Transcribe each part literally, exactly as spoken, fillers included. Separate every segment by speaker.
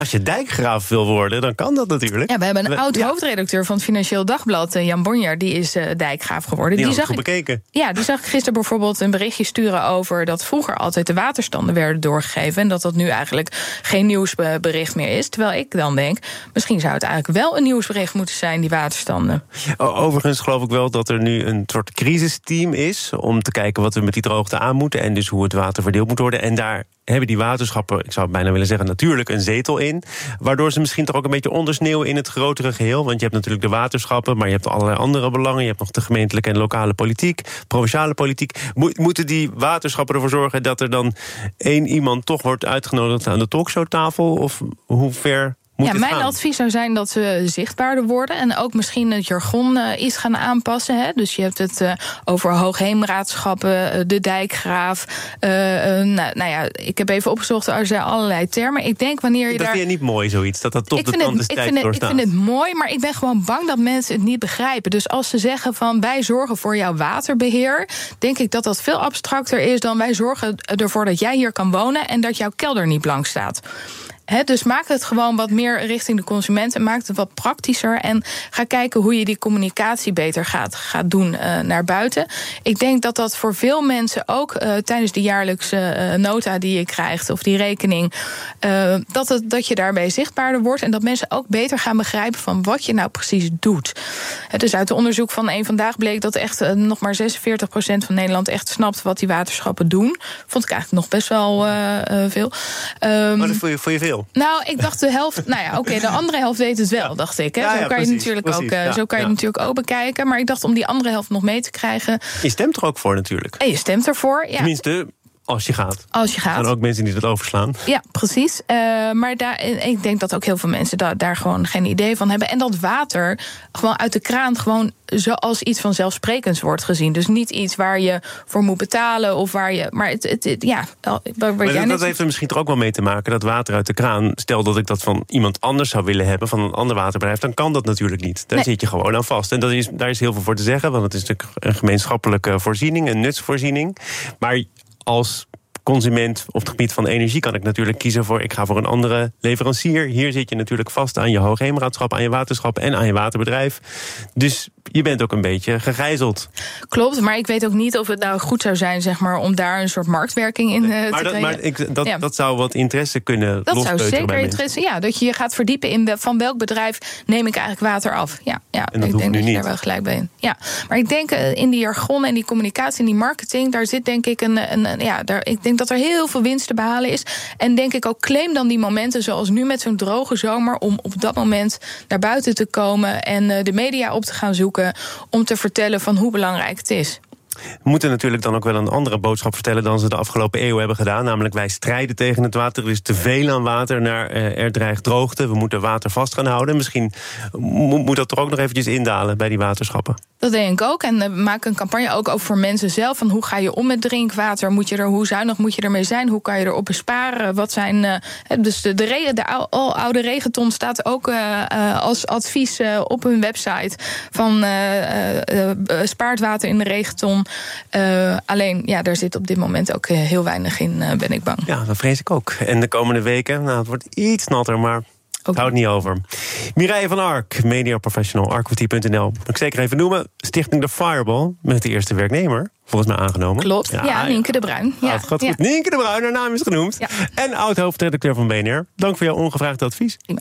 Speaker 1: Als je dijkgraaf wil worden, dan kan dat natuurlijk.
Speaker 2: Ja, we hebben een
Speaker 1: we,
Speaker 2: oud
Speaker 1: ja.
Speaker 2: hoofdredacteur van het Financieel Dagblad, Jan Bonjer, die is uh, dijkgraaf geworden.
Speaker 1: Die,
Speaker 2: die
Speaker 1: had
Speaker 2: zag
Speaker 1: ik goed bekeken.
Speaker 2: Ja, die zag ik gisteren bijvoorbeeld een berichtje sturen over dat vroeger altijd de waterstanden werden doorgegeven en dat dat nu eigenlijk geen nieuwsbericht meer is. Terwijl ik dan denk, misschien zou het eigenlijk wel een nieuwsbericht moeten zijn, die waterstanden.
Speaker 1: Overigens geloof ik wel dat er nu een soort crisisteam is om te kijken wat we met die droogte aan moeten en dus hoe het water verdeeld moet worden. En daar hebben die waterschappen, ik zou bijna willen zeggen, natuurlijk een zetel in. Waardoor ze misschien toch ook een beetje ondersneeuwen in het grotere geheel. Want je hebt natuurlijk de waterschappen, maar je hebt allerlei andere belangen. Je hebt nog de gemeentelijke en lokale politiek, provinciale politiek. Mo- moeten die waterschappen ervoor zorgen dat er dan één iemand toch wordt uitgenodigd aan de talkshowtafel? Of hoe ver?
Speaker 2: Ja, mijn gaan. advies zou zijn dat ze zichtbaarder worden en ook misschien het jargon uh, iets gaan aanpassen. Hè? Dus je hebt het uh, over hoogheemraadschappen, uh, de dijkgraaf. Uh, uh, nou, nou ja, ik heb even opgezocht, er zijn allerlei termen. Ik denk wanneer je
Speaker 1: dat
Speaker 2: daar...
Speaker 1: vind je niet mooi, zoiets, dat dat toch de tand des tijds doorstaat.
Speaker 2: Ik vind het mooi, maar ik ben gewoon bang dat mensen het niet begrijpen. Dus als ze zeggen van wij zorgen voor jouw waterbeheer, denk ik dat dat veel abstracter is dan wij zorgen ervoor dat jij hier kan wonen en dat jouw kelder niet blank staat. He, dus maak het gewoon wat meer richting de consument en maak het wat praktischer en ga kijken hoe je die communicatie beter gaat, gaat doen uh, naar buiten. Ik denk dat dat voor veel mensen ook uh, tijdens de jaarlijkse uh, nota die je krijgt of die rekening, uh, dat, het, dat je daarbij zichtbaarder wordt en dat mensen ook beter gaan begrijpen van wat je nou precies doet. He, dus uit het onderzoek van Eén Vandaag bleek dat echt uh, nog maar zesenveertig procent van Nederland echt snapt wat die waterschappen doen. Vond ik eigenlijk nog best wel uh, uh, veel. Um,
Speaker 1: maar dat vond je, vond je veel?
Speaker 2: Nou, ik dacht de helft. Nou ja, oké, okay, de andere helft weet het wel, dacht ik. Hè.
Speaker 1: Ja, ja,
Speaker 2: zo kan
Speaker 1: precies,
Speaker 2: je natuurlijk
Speaker 1: precies,
Speaker 2: ook, uh,
Speaker 1: ja,
Speaker 2: zo kan je
Speaker 1: ja.
Speaker 2: natuurlijk ook bekijken. Maar ik dacht om die andere helft nog mee te krijgen.
Speaker 1: Je stemt er ook voor natuurlijk.
Speaker 2: En je stemt ervoor, ja.
Speaker 1: Tenminste, als je gaat.
Speaker 2: Als je gaat.
Speaker 1: Er zijn ook mensen die dat overslaan.
Speaker 2: Ja, precies. Uh, maar daar, ik denk dat ook heel veel mensen da- daar gewoon geen idee van hebben. En dat water gewoon uit de kraan gewoon zoals iets vanzelfsprekends wordt gezien. Dus niet iets waar je voor moet betalen of waar je. Maar het, het, het ja. Waar, waar
Speaker 1: maar
Speaker 2: jij
Speaker 1: dat,
Speaker 2: net...
Speaker 1: dat heeft er misschien toch ook wel mee te maken, dat water uit de kraan. Stel dat ik dat van iemand anders zou willen hebben, van een ander waterbedrijf, dan kan dat natuurlijk niet. Daar nee. zit je gewoon aan vast. En dat is, daar is heel veel voor te zeggen, want het is natuurlijk een gemeenschappelijke voorziening, een nutsvoorziening. Maar als consument op het gebied van energie kan ik natuurlijk kiezen voor, ik ga voor een andere leverancier. Hier zit je natuurlijk vast aan je hoogheemraadschap, aan je waterschap en aan je waterbedrijf. Dus je bent ook een beetje gegijzeld.
Speaker 2: Klopt, maar ik weet ook niet of het nou goed zou zijn, zeg maar, om daar een soort marktwerking in uh,
Speaker 1: maar
Speaker 2: te
Speaker 1: dat,
Speaker 2: krijgen.
Speaker 1: Maar ik, dat,
Speaker 2: ja.
Speaker 1: dat zou wat interesse kunnen
Speaker 2: dat
Speaker 1: lospeuteren.
Speaker 2: Dat zou zeker
Speaker 1: interesse,
Speaker 2: ja, dat je je gaat verdiepen in wel, van welk bedrijf neem ik eigenlijk water af. Ja, ja
Speaker 1: en dat
Speaker 2: ik
Speaker 1: hoeft
Speaker 2: denk
Speaker 1: nu
Speaker 2: dat je
Speaker 1: niet.
Speaker 2: daar wel gelijk bij in. Ja, maar ik denk uh, in die jargon en die communicatie en die marketing, daar zit denk ik een, een, een ja, daar, ik denk dat er heel veel winst te behalen is. En denk ik ook, claim dan die momenten zoals nu met zo'n droge zomer, om op dat moment naar buiten te komen en uh, de media op te gaan zoeken om te vertellen van hoe belangrijk het is.
Speaker 1: We moeten natuurlijk dan ook wel een andere boodschap vertellen dan ze de afgelopen eeuw hebben gedaan. Namelijk, wij strijden tegen het water. Er is te veel aan water, naar, uh, er dreigt droogte. We moeten water vast gaan houden. Misschien moet, moet dat toch ook nog eventjes indalen bij die waterschappen. Dat
Speaker 2: denk ik ook. En we uh, maken een campagne ook, ook voor mensen zelf. Van hoe ga je om met drinkwater? Moet je er, hoe zuinig moet je ermee zijn? Hoe kan je erop besparen? Wat zijn, uh, dus de, de, regen, de al oude regenton staat ook uh, uh, als advies uh, op hun website. Van uh, uh, uh, spaart water in de regenton. Uh, alleen, ja, daar zit op dit moment ook uh, heel weinig in, uh, ben ik bang.
Speaker 1: Ja, dat vrees ik ook. En de komende weken, nou, het wordt iets natter, maar het houdt niet over. Mireille van Ark, media professional, arkwt punt n l. Moet ik zeker even noemen. Stichting de Fireball, met de eerste werknemer. Volgens mij aangenomen.
Speaker 2: Klopt, ja, ja Nienke de Bruin. Ja,
Speaker 1: het gaat
Speaker 2: ja.
Speaker 1: goed. Nienke de Bruin, haar naam is genoemd. Ja. En oud-hoofdredacteur van B N R. Dank voor jouw ongevraagd advies.
Speaker 2: Prima.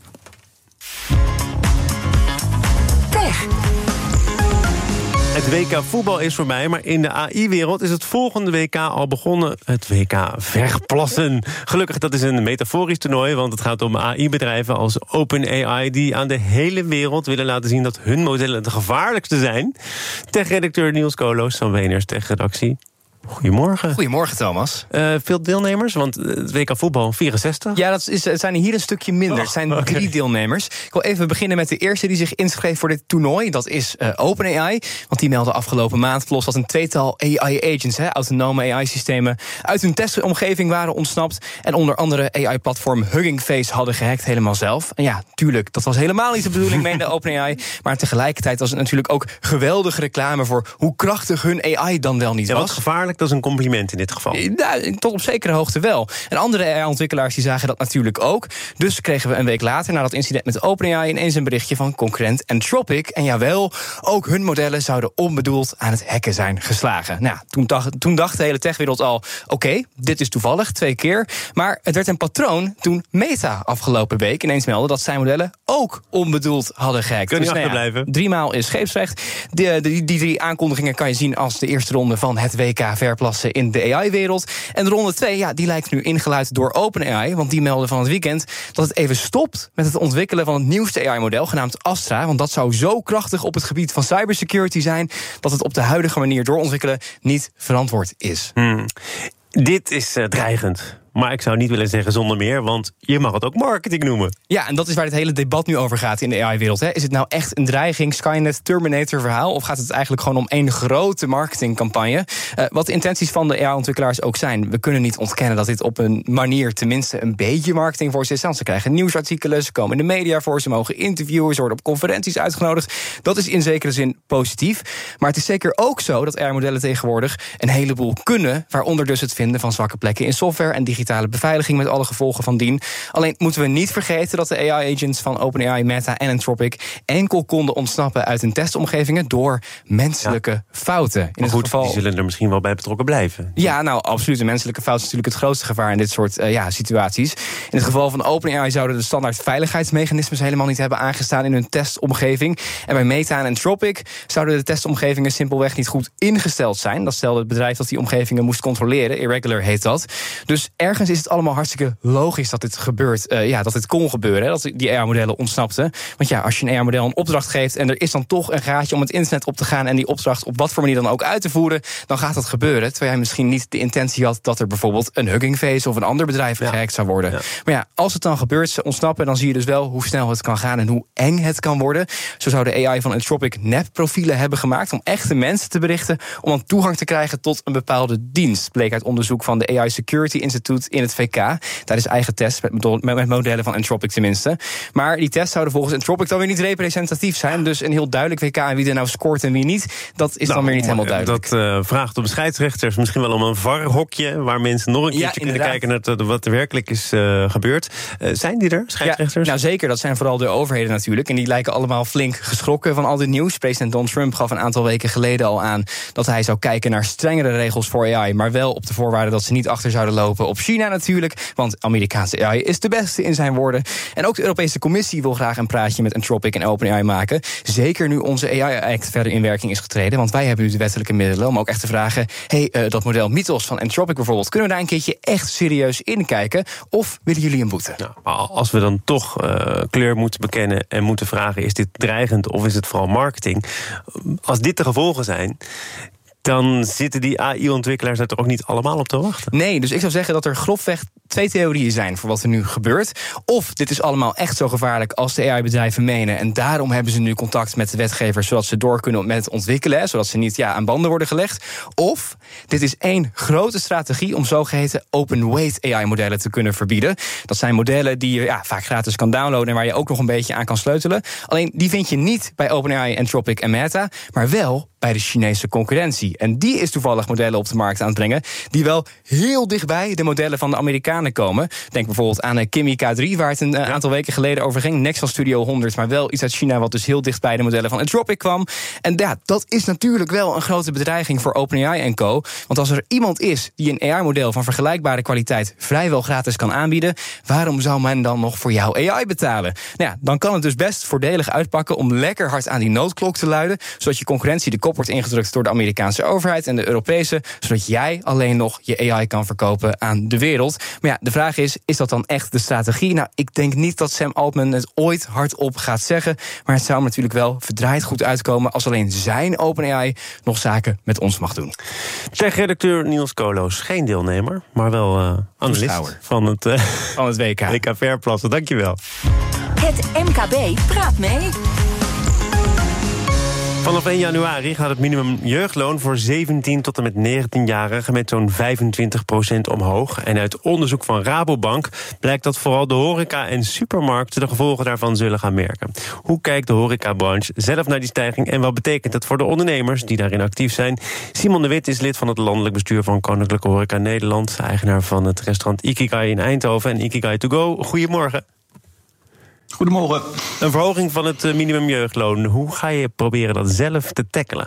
Speaker 3: Tech.
Speaker 1: Het W K voetbal is voorbij, maar in de A I-wereld is het volgende W K al begonnen. Het W K verplassen. Gelukkig, dat is een metaforisch toernooi, want het gaat om A I-bedrijven als OpenAI die aan de hele wereld willen laten zien dat hun modellen de gevaarlijkste zijn. Tech-redacteur Niels Koolhoos van B N R's Tech-redactie. Goedemorgen.
Speaker 4: Goedemorgen, Thomas.
Speaker 1: Uh, veel deelnemers, want het W K voetbal vierenzestig.
Speaker 4: Ja, dat is, het zijn hier een stukje minder. Oh, het zijn okay. drie deelnemers. Ik wil even beginnen met de eerste die zich inschreef voor dit toernooi. Dat is uh, OpenAI, want die meldde afgelopen maand los dat een tweetal A I-agents, hè, autonome A I-systemen, uit hun testomgeving waren ontsnapt en onder andere A I-platform Hugging Face hadden gehackt helemaal zelf. En ja, tuurlijk, dat was helemaal niet de bedoeling, meende OpenAI. Maar tegelijkertijd was het natuurlijk ook geweldige reclame voor hoe krachtig hun A I dan wel niet
Speaker 1: ja,
Speaker 4: was.
Speaker 1: Wat gevaarlijk gevaarlijk, dat is een compliment in dit geval.
Speaker 4: Nou, tot op zekere hoogte wel. En andere A I-ontwikkelaars die zagen dat natuurlijk ook. Dus kregen we een week later, na dat incident met OpenAI, ineens een berichtje van concurrent Anthropic. En jawel, ook hun modellen zouden onbedoeld aan het hacken zijn geslagen. Nou, toen dacht, toen dacht de hele techwereld al, oké, okay, dit is toevallig, twee keer. Maar het werd een patroon toen Meta afgelopen week ineens meldde dat zijn modellen ook onbedoeld hadden gehackt.
Speaker 1: Kun je
Speaker 4: dus,
Speaker 1: achterblijven?
Speaker 4: Nou ja, driemaal is scheepsrecht. Die, die, die drie aankondigingen kan je zien als de eerste ronde van het W K verplassen in de A I-wereld. En de ronde twee, ja, die lijkt nu ingeluid door OpenAI, want die melden van het weekend dat het even stopt met het ontwikkelen van het nieuwste A I-model, genaamd Astra. Want dat zou zo krachtig op het gebied van cybersecurity zijn dat het op de huidige manier doorontwikkelen niet verantwoord is.
Speaker 1: Hmm. Dit is uh, dreigend. Maar ik zou niet willen zeggen zonder meer, want je mag het ook marketing noemen.
Speaker 4: Ja, en dat is waar het hele debat nu over gaat in de A I-wereld. Is het nou echt een dreiging, Skynet, Terminator verhaal, of gaat het eigenlijk gewoon om één grote marketingcampagne? Uh, wat de intenties van de A I-ontwikkelaars ook zijn, we kunnen niet ontkennen dat dit op een manier tenminste een beetje marketing voor ze is. Want ze krijgen nieuwsartikelen, ze komen in de media voor, ze mogen interviewen, ze worden op conferenties uitgenodigd. Dat is in zekere zin positief. Maar het is zeker ook zo dat A I-modellen tegenwoordig een heleboel kunnen, waaronder dus het vinden van zwakke plekken in software en digitale beveiliging met alle gevolgen van dien. Alleen moeten we niet vergeten dat de A I-agents van OpenAI, Meta en Anthropic enkel konden ontsnappen uit hun testomgevingen door menselijke ja. fouten. In
Speaker 1: maar
Speaker 4: het
Speaker 1: goed,
Speaker 4: geval,
Speaker 1: die zullen er misschien wel bij betrokken blijven.
Speaker 4: Ja, nou, absoluut. De menselijke fout is natuurlijk het grootste gevaar in dit soort uh, ja, situaties. In het geval van OpenAI zouden de standaard veiligheidsmechanismes helemaal niet hebben aangestaan in hun testomgeving. En bij Meta en Anthropic zouden de testomgevingen simpelweg niet goed ingesteld zijn. Dat stelde het bedrijf dat die omgevingen moest controleren. Irregular heet dat. Dus ergens is het allemaal hartstikke logisch dat dit gebeurt. Uh, ja, dat dit kon gebeuren, dat die A I-modellen ontsnapten. Want ja, als je een A I-model een opdracht geeft en er is dan toch een gaatje om het internet op te gaan en die opdracht op wat voor manier dan ook uit te voeren, dan gaat dat gebeuren. Terwijl jij misschien niet de intentie had dat er bijvoorbeeld een Hugging Face of een ander bedrijf ja. gehackt zou worden. Ja. Maar ja, als het dan gebeurt, ze ontsnappen, dan zie je dus wel hoe snel het kan gaan en hoe eng het kan worden. Zo zou de A I van Anthropic nep-profielen hebben gemaakt om echte mensen te berichten, om dan toegang te krijgen tot een bepaalde dienst. Bleek uit onderzoek van de A I Security Institute in het V K. Daar is eigen test met, met modellen van Anthropic tenminste. Maar die tests zouden volgens Anthropic dan weer niet representatief zijn. Dus een heel duidelijk W K en wie er nou scoort en wie niet, dat is nou, dan weer niet helemaal duidelijk.
Speaker 1: Dat uh, vraagt om scheidsrechters misschien wel om een V A R-hokje waar mensen nog een keertje ja, kunnen kijken naar het, wat er werkelijk is uh, gebeurd. Uh, zijn die er, scheidsrechters?
Speaker 4: Ja, nou zeker, dat zijn vooral de overheden natuurlijk. En die lijken allemaal flink geschrokken van al dit nieuws. President Donald Trump gaf een aantal weken geleden al aan dat hij zou kijken naar strengere regels voor A I, maar wel op de voorwaarde dat ze niet achter zouden lopen op China natuurlijk. Want Amerikaanse A I is de beste in zijn woorden. En ook de Europese Commissie wil graag een praatje met Anthropic en OpenAI maken. Zeker nu onze A I-act verder in werking is getreden. Want wij hebben nu de wettelijke middelen om ook echt te vragen, hey, uh, dat model Mythos van Anthropic bijvoorbeeld, kunnen we daar een keertje echt serieus in kijken? Of willen jullie een boete?
Speaker 1: Nou, als we dan toch uh, kleur moeten bekennen en moeten vragen, is dit dreigend of is het vooral marketing? Als dit de gevolgen zijn, dan zitten die A I-ontwikkelaars daar toch ook niet allemaal op te wachten?
Speaker 4: Nee, dus ik zou zeggen dat er grofweg twee theorieën zijn voor wat er nu gebeurt. Of dit is allemaal echt zo gevaarlijk als de A I-bedrijven menen, en daarom hebben ze nu contact met de wetgevers zodat ze door kunnen met het ontwikkelen, zodat ze niet ja, aan banden worden gelegd. Of dit is één grote strategie om zogeheten open-weight A I-modellen te kunnen verbieden. Dat zijn modellen die je ja, vaak gratis kan downloaden en waar je ook nog een beetje aan kan sleutelen. Alleen die vind je niet bij OpenAI, Anthropic en Meta, maar wel bij de Chinese concurrentie. En die is toevallig modellen op de markt aan het brengen die wel heel dichtbij de modellen van de Amerikanen komen. Denk bijvoorbeeld aan Kimi K drie, waar het een ja. aantal weken geleden over ging. Nexus Studio honderd, maar wel iets uit China wat dus heel dicht bij de modellen van Anthropic kwam. En ja, dat is natuurlijk wel een grote bedreiging voor OpenAI en co. Want als er iemand is die een A I-model van vergelijkbare kwaliteit vrijwel gratis kan aanbieden, waarom zou men dan nog voor jouw A I betalen? Nou ja, dan kan het dus best voordelig uitpakken om lekker hard aan die noodklok te luiden, zodat je concurrentie de kop wordt ingedrukt door de Amerikaanse overheid en de Europese, zodat jij alleen nog je A I kan verkopen aan de wereld. Maar ja, de vraag is, is dat dan echt de strategie? Nou, ik denk niet dat Sam Altman het ooit hardop gaat zeggen, maar het zou natuurlijk wel verdraaid goed uitkomen als alleen zijn OpenAI nog zaken met ons mag doen.
Speaker 1: Tech-redacteur Niels Koolhoos, geen deelnemer, maar wel uh, analist van het, uh,
Speaker 4: van het W K.
Speaker 1: W K Verplassen. Dankjewel.
Speaker 3: Het M K B praat mee.
Speaker 1: Vanaf één januari gaat het minimum jeugdloon voor zeventien tot en met negentienjarigen met zo'n vijfentwintig procent omhoog. En uit onderzoek van Rabobank blijkt dat vooral de horeca en supermarkten de gevolgen daarvan zullen gaan merken. Hoe kijkt de horecabranche zelf naar die stijging en wat betekent het voor de ondernemers die daarin actief zijn? Simon de Wit is lid van het landelijk bestuur van Koninklijke Horeca Nederland, eigenaar van het restaurant Ikigai in Eindhoven en Ikigai to go. Goedemorgen.
Speaker 5: Goedemorgen.
Speaker 1: Een verhoging van het minimumjeugdloon. Hoe ga je proberen dat zelf te tackelen?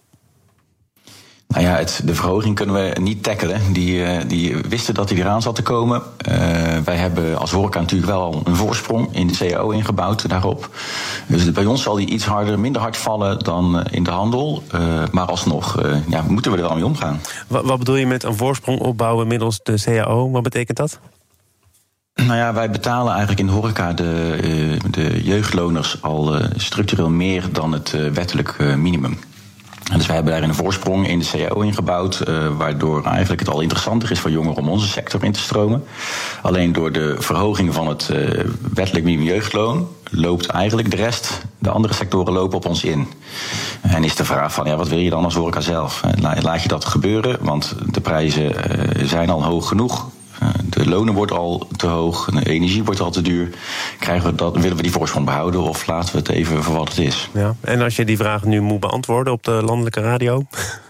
Speaker 5: Nou ja, het, de verhoging kunnen we niet tackelen. Die, uh, die wisten dat die eraan zat te komen. Uh, wij hebben als horeca natuurlijk wel al een voorsprong in de C A O ingebouwd daarop. Dus bij ons zal die iets harder, minder hard vallen dan in de handel. Uh, maar alsnog uh, ja, moeten we er wel mee omgaan.
Speaker 1: Wat, wat bedoel je met een voorsprong opbouwen middels de C A O? Wat betekent dat?
Speaker 5: Nou ja, wij betalen eigenlijk in de horeca de, de jeugdloners al structureel meer dan het wettelijk minimum. En dus wij hebben daarin een voorsprong in de C A O ingebouwd, waardoor eigenlijk het al interessanter is voor jongeren om onze sector in te stromen. Alleen door de verhoging van het wettelijk minimum jeugdloon loopt eigenlijk de rest, de andere sectoren lopen op ons in. En is de vraag van, ja, wat wil je dan als horeca zelf? Laat je dat gebeuren, want de prijzen zijn al hoog genoeg. De lonen worden al te hoog, de energie wordt al te duur. Krijgen we dat, willen we die voorsprong behouden of laten we het even voor wat het is?
Speaker 1: Ja, en als je die vraag nu moet beantwoorden op de landelijke radio?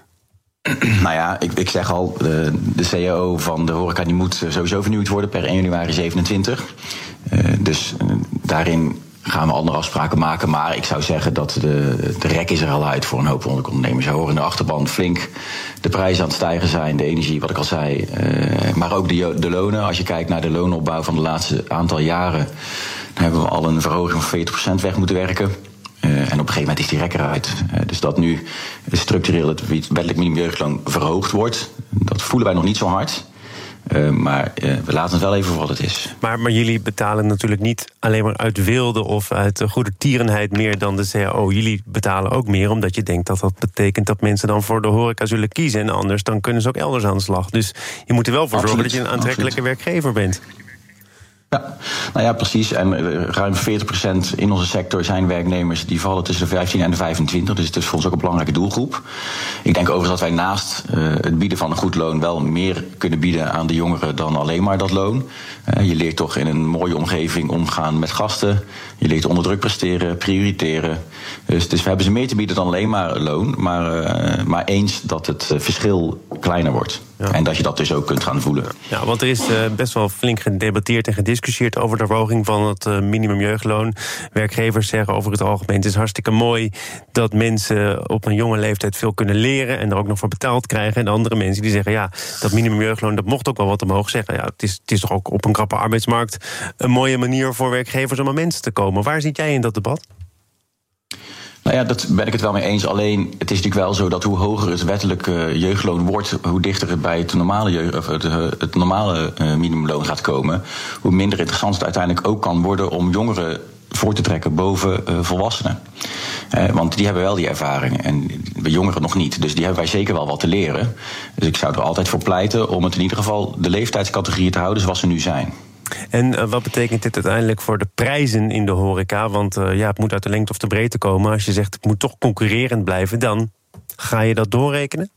Speaker 5: Nou ja, ik, ik zeg al, de, de C A O van de horeca die moet sowieso vernieuwd worden per één januari zevenentwintig. Uh, dus uh, daarin gaan we andere afspraken maken. Maar ik zou zeggen dat de, de rek is er al uit voor een hoop ondernemers. We horen in de achterban flink de prijzen aan het stijgen zijn. De energie, wat ik al zei. Uh, maar ook de, de lonen. Als je kijkt naar de loonopbouw van de laatste aantal jaren, dan hebben we al een verhoging van veertig procent weg moeten werken. Uh, en op een gegeven moment is die rek eruit. Uh, dus dat nu structureel het wettelijk minimumjeugdloon verhoogd wordt, dat voelen wij nog niet zo hard. Uh, maar uh, we laten het wel even voor wat het is.
Speaker 1: Maar, maar jullie betalen natuurlijk niet alleen maar uit wilde of uit goede tierenheid meer dan de C A O. Jullie betalen ook meer omdat je denkt dat dat betekent dat mensen dan voor de horeca zullen kiezen. En anders dan kunnen ze ook elders aan de slag. Dus je moet er wel voor zorgen dat je een aantrekkelijke absoluut. werkgever bent.
Speaker 5: Ja, nou ja, precies. En ruim veertig procent in onze sector zijn werknemers die vallen tussen de vijftien en de vijfentwintig. Dus het is voor ons ook een belangrijke doelgroep. Ik denk overigens dat wij naast uh, het bieden van een goed loon wel meer kunnen bieden aan de jongeren dan alleen maar dat loon. Uh, je leert toch in een mooie omgeving omgaan met gasten. Je leert onder druk presteren, prioriteren. Dus, dus we hebben ze meer te bieden dan alleen maar loon. Maar, uh, maar eens dat het verschil kleiner wordt. Ja. En dat je dat dus ook kunt gaan voelen.
Speaker 1: Ja, want er is uh, best wel flink gedebatteerd en gediscussieerd over de verhoging van het uh, minimumjeugdloon. Werkgevers zeggen over het algemeen, het is hartstikke mooi dat mensen op een jonge leeftijd veel kunnen leren en er ook nog voor betaald krijgen. En andere mensen die zeggen, ja, dat minimumjeugdloon, dat mocht ook wel wat omhoog zeggen. Ja, het is, het is toch ook op een krappe arbeidsmarkt een mooie manier voor werkgevers om aan mensen te komen. Waar zit jij in dat debat?
Speaker 5: Nou ja, dat ben ik het wel mee eens. Alleen, het is natuurlijk wel zo dat hoe hoger het wettelijke jeugdloon wordt, hoe dichter het bij het normale, jeugd, of het, het normale uh, minimumloon gaat komen, hoe minder interessant het uiteindelijk ook kan worden om jongeren voor te trekken boven uh, volwassenen. Uh, want die hebben wel die ervaring en bij jongeren nog niet. Dus die hebben wij zeker wel wat te leren. Dus ik zou er altijd voor pleiten om het in ieder geval de leeftijdscategorieën te houden zoals ze nu zijn.
Speaker 1: En uh, wat betekent dit uiteindelijk voor de prijzen in de horeca? Want uh, ja, het moet uit de lengte of de breedte komen. Als je zegt het moet toch concurrerend blijven, dan ga je dat doorrekenen?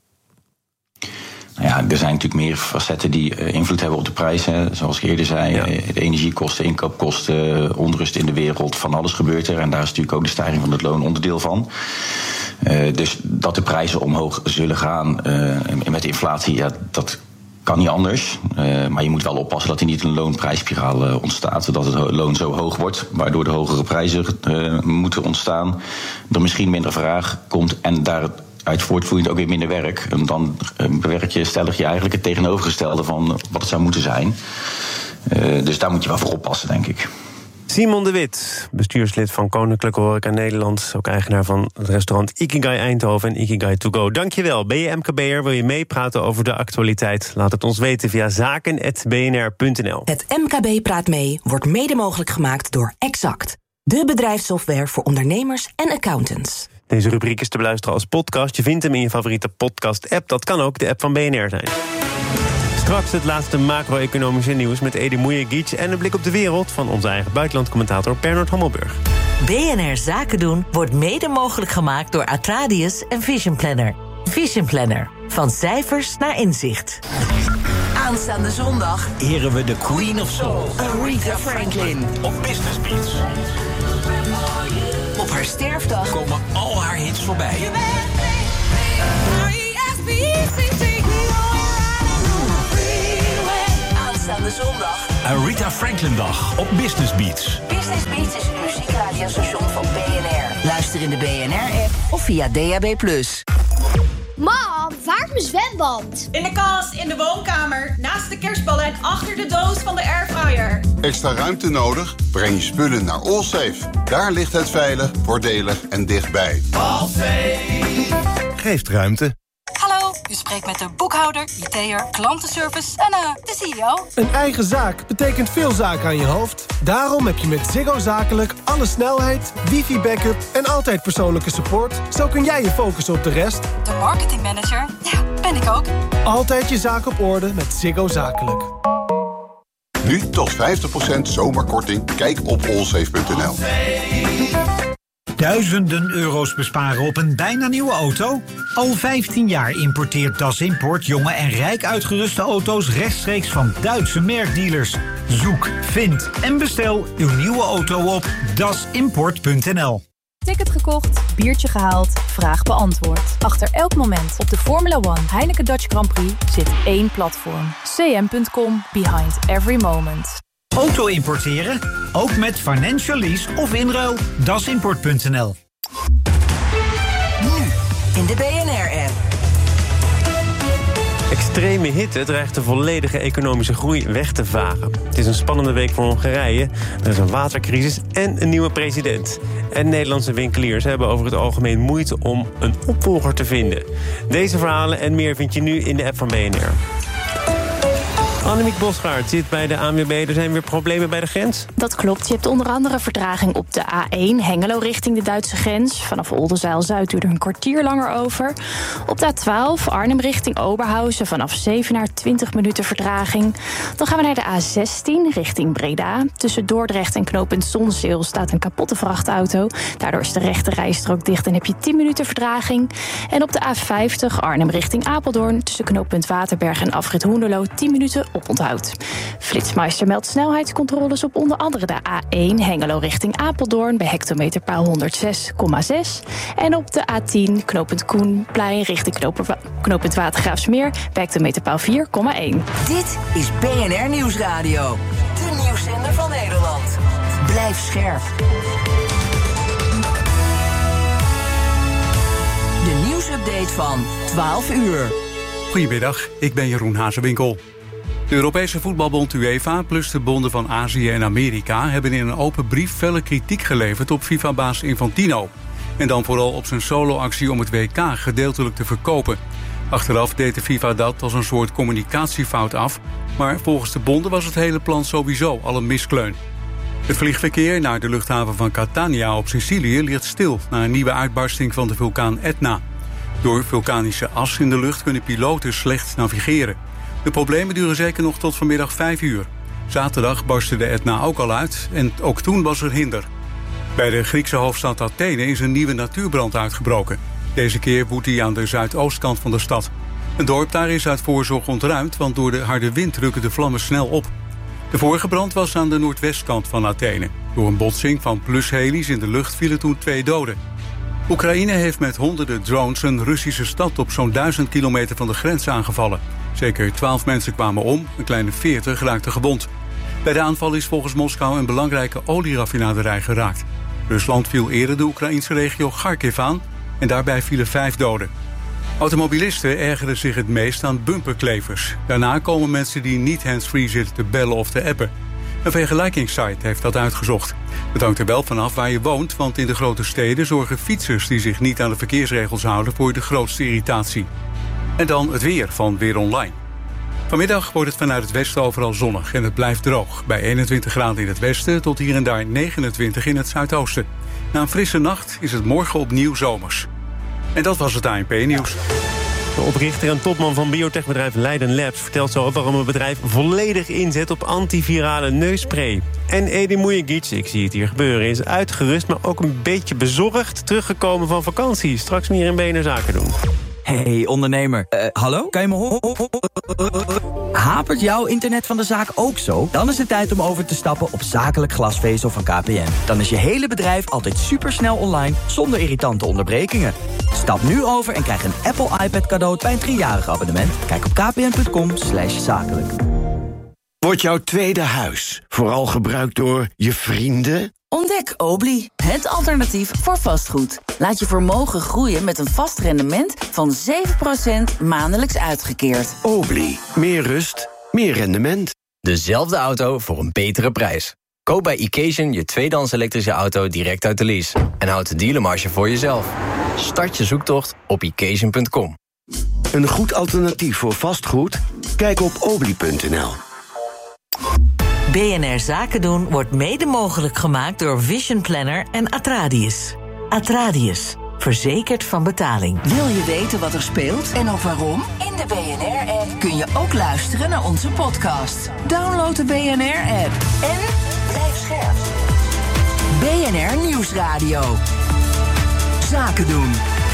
Speaker 5: Nou ja, er zijn natuurlijk meer facetten die uh, invloed hebben op de prijzen. Zoals ik eerder zei, ja. De energiekosten, inkoopkosten, onrust in de wereld, van alles gebeurt er. En daar is natuurlijk ook de stijging van het loon onderdeel van. Uh, dus dat de prijzen omhoog zullen gaan uh, met de inflatie, ja, dat kan niet anders. Uh, maar je moet wel oppassen dat er niet een loonprijsspiraal uh, ontstaat. Dat het loon zo hoog wordt, waardoor de hogere prijzen uh, moeten ontstaan. Er misschien minder vraag komt en daaruit voortvloeiend ook weer minder werk. En dan uh, bewerk je stellig je eigenlijk het tegenovergestelde van wat het zou moeten zijn. Uh, dus daar moet je wel voor oppassen, denk ik.
Speaker 1: Simon de Wit, bestuurslid van Koninklijke Horeca Nederland, ook eigenaar van het restaurant Ikigai Eindhoven en Ikigai to go. Dankjewel. Ben je M K B'er, wil je meepraten over de actualiteit? Laat het ons weten via zaken apenstaartje b n r punt n l.
Speaker 3: Het M K B praat mee wordt mede mogelijk gemaakt door Exact, de bedrijfssoftware voor ondernemers en accountants.
Speaker 1: Deze rubriek is te beluisteren als podcast. Je vindt hem in je favoriete podcast-app. Dat kan ook de app van B N R zijn. Straks het laatste macro-economische nieuws met Edi Mujegic en een blik op de wereld van onze eigen buitenlandcommentator Bernard Hammelburg.
Speaker 6: B N R Zaken doen wordt mede mogelijk gemaakt door Atradius en Vision Planner. Vision Planner. Van cijfers naar inzicht. Aanstaande zondag eren we de Queen of Soul, Aretha Franklin.
Speaker 7: Op Business Beats.
Speaker 6: Op haar sterfdag
Speaker 7: komen al haar hits voorbij.
Speaker 6: Aanstaande zondag
Speaker 7: Aretha Franklin dag op Business Beats.
Speaker 6: Business Beats is het muziekradiostation van B N R. Luister in de B N R-app of via D A B plus.
Speaker 8: Mam, waar is mijn zwemband?
Speaker 9: In de kast, in de woonkamer, naast de kerstballen en achter de doos van de airfryer.
Speaker 10: Extra ruimte nodig? Breng je spullen naar Allsafe. Daar ligt het veilig, voordelig en dichtbij.
Speaker 11: Allsafe geeft ruimte.
Speaker 12: Hallo, u spreekt met de boekhouder, I T'er, klantenservice en uh, de C E O.
Speaker 13: Een eigen zaak betekent veel zaken aan je hoofd. Daarom heb je met Ziggo Zakelijk alle snelheid, wifi-backup en altijd persoonlijke support. Zo kun jij je focussen op de rest.
Speaker 12: De marketingmanager, ja, ben ik ook.
Speaker 13: Altijd je zaak op orde met Ziggo Zakelijk.
Speaker 10: Nu tot vijftig procent zomerkorting. Kijk op allsafe punt n l.
Speaker 14: Duizenden euro's besparen op een bijna nieuwe auto? Al vijftien jaar importeert Das Import jonge en rijk uitgeruste auto's rechtstreeks van Duitse merkdealers. Zoek, vind en bestel uw nieuwe auto op das import punt n l.
Speaker 15: Ticket gekocht, biertje gehaald, vraag beantwoord. Achter elk moment op de Formula One Heineken Dutch Grand Prix zit één platform. c m punt com, behind every moment.
Speaker 14: Auto importeren? Ook met financial lease of inruil. das import punt n l.
Speaker 6: Nu in de B N R-app.
Speaker 1: Extreme hitte dreigt de volledige economische groei weg te vagen. Het is een spannende week voor Hongarije. Er is een watercrisis en een nieuwe president. En Nederlandse winkeliers hebben over het algemeen moeite om een opvolger te vinden. Deze verhalen en meer vind je nu in de app van B N R. Annemiek Bosgaard zit bij de A N W B. Er zijn weer problemen bij de grens.
Speaker 16: Dat klopt. Je hebt onder andere vertraging op de A één... Hengelo richting de Duitse grens. Vanaf Oldenzaal-Zuid duurde een kwartier langer over. Op de A twaalf Arnhem richting Oberhausen. Vanaf Zevenaar twintig minuten vertraging. Dan gaan we naar de A zestien richting Breda. Tussen Dordrecht en knooppunt Zonzeel staat een kapotte vrachtauto. Daardoor is de rechte rijstrook dicht en heb je tien minuten vertraging. En op de A vijftig Arnhem richting Apeldoorn. Tussen knooppunt Waterberg en afrit Hoenderloo tien minuten oponthoud. Flitsmeister meldt snelheidscontroles op onder andere de A één Hengelo richting Apeldoorn bij hectometerpaal honderdzes komma zes. En op de A tien knooppunt Koenplein richting knooppunt Watergraafsmeer bij hectometerpaal vier komma één.
Speaker 6: Dit is B N R Nieuwsradio. De nieuwszender van Nederland. Blijf scherp. De nieuwsupdate van twaalf uur.
Speaker 17: Goedemiddag, ik ben Jeroen Hazewinkel. De Europese voetbalbond UEFA plus de bonden van Azië en Amerika hebben in een open brief felle kritiek geleverd op FIFA-baas Infantino. En dan vooral op zijn solo-actie om het W K gedeeltelijk te verkopen. Achteraf deed de FIFA dat als een soort communicatiefout af, maar volgens de bonden was het hele plan sowieso al een miskleun. Het vliegverkeer naar de luchthaven van Catania op Sicilië ligt stil na een nieuwe uitbarsting van de vulkaan Etna. Door vulkanische as in de lucht kunnen piloten slecht navigeren. De problemen duren zeker nog tot vanmiddag vijf uur. Zaterdag barstte de Etna ook al uit en ook toen was er hinder. Bij de Griekse hoofdstad Athene is een nieuwe natuurbrand uitgebroken. Deze keer woedt die aan de zuidoostkant van de stad. Een dorp daar is uit voorzorg ontruimd, want door de harde wind rukken de vlammen snel op. De vorige brand was aan de noordwestkant van Athene. Door een botsing van plusheli's in de lucht vielen toen twee doden. Oekraïne heeft met honderden drones een Russische stad op zo'n duizend kilometer van de grens aangevallen. Zeker twaalf mensen kwamen om, een kleine veertig raakten gewond. Bij de aanval is volgens Moskou een belangrijke olieraffinaderij geraakt. Rusland viel eerder de Oekraïnse regio Kharkiv aan en daarbij vielen vijf doden. Automobilisten ergeren zich het meest aan bumperklevers. Daarna komen mensen die niet handsfree zitten te bellen of te appen. Een vergelijkingssite heeft dat uitgezocht. Het hangt er wel vanaf waar je woont, want in de grote steden zorgen fietsers die zich niet aan de verkeersregels houden voor de grootste irritatie. En dan het weer van Weer Online. Vanmiddag wordt het vanuit het westen overal zonnig en het blijft droog. Bij eenentwintig graden in het westen tot hier en daar negenentwintig in het zuidoosten. Na een frisse nacht is het morgen opnieuw zomers. En dat was het A N P-nieuws.
Speaker 1: De oprichter en topman van biotechbedrijf Leiden Labs vertelt zo waarom het bedrijf volledig inzet op antivirale neusspray. En Edin Mujagic, ik zie het hier gebeuren, is uitgerust, maar ook een beetje bezorgd teruggekomen van vakantie. Straks meer in B N R Zaken doen.
Speaker 18: Hey ondernemer, uh, hallo? Kan je me horen? Hapert jouw internet van de zaak ook zo? Dan is het tijd om over te stappen op zakelijk glasvezel van K P N. Dan is je hele bedrijf altijd supersnel online, zonder irritante onderbrekingen. Stap nu over en krijg een Apple iPad cadeau bij een driejarig abonnement. Kijk op kpn.com slash zakelijk.
Speaker 19: Wordt jouw tweede huis vooral gebruikt door je vrienden?
Speaker 20: Ontdek Obli, het alternatief voor vastgoed. Laat je vermogen groeien met een vast rendement van zeven procent maandelijks uitgekeerd.
Speaker 19: Obli, meer rust, meer rendement.
Speaker 21: Dezelfde auto voor een betere prijs. Koop bij Occasion je tweedehands elektrische auto direct uit de lease. En houd de dealermarge voor jezelf. Start je zoektocht op occasion punt com.
Speaker 19: Een goed alternatief voor vastgoed? Kijk op obli punt n l.
Speaker 6: B N R Zaken doen wordt mede mogelijk gemaakt door Vision Planner en Atradius. Atradius, verzekerd van betaling.
Speaker 20: Wil je weten wat er speelt en ook waarom? In de B N R-app kun je ook luisteren naar onze podcast. Download de B N R-app en blijf scherp. B N R Nieuwsradio. Zaken doen.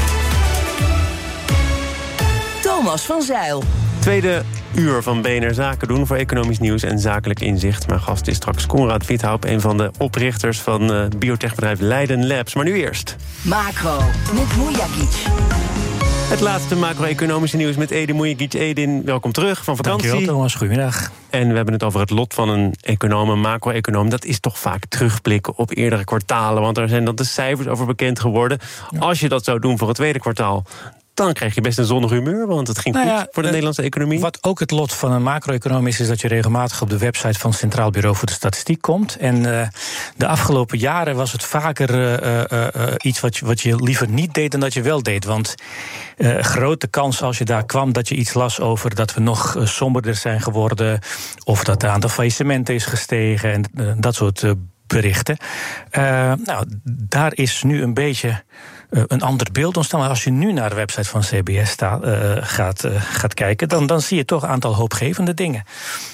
Speaker 20: Thomas van Zeil.
Speaker 1: Tweede uur van B N R Zaken doen voor economisch nieuws en zakelijk inzicht. Mijn gast is straks Konrad Wiethoup, een van de oprichters van uh, biotechbedrijf Leiden Labs. Maar nu eerst.
Speaker 20: Macro, met Mujagic.
Speaker 1: Het laatste macro-economische nieuws met Edin Mujagic. Edin, welkom terug van vakantie.
Speaker 22: Dankjewel, Thomas. Goedemiddag.
Speaker 1: En we hebben het over het lot van een econoom, een macro-econoom. Dat is toch vaak terugblikken op eerdere kwartalen. Want er zijn dan de cijfers over bekend geworden. Ja. Als je dat zou doen voor het tweede kwartaal, dan krijg je best een zonnig humeur, want het ging nou goed ja, voor de uh, Nederlandse economie.
Speaker 22: Wat ook het lot van een macro-econoom is, is dat je regelmatig op de website van het Centraal Bureau voor de Statistiek komt. En uh, de afgelopen jaren was het vaker uh, uh, uh, iets wat je, wat je liever niet deed dan dat je wel deed. Want uh, grote kans als je daar kwam dat je iets las over dat we nog uh, somberder zijn geworden, of dat het aantal faillissementen is gestegen en uh, dat soort uh, berichten. Uh, nou, daar is nu een beetje Uh, een ander beeld ontstaan. Maar als je nu naar de website van C B S sta, uh, gaat, uh, gaat kijken, dan, dan zie je toch een aantal hoopgevende dingen.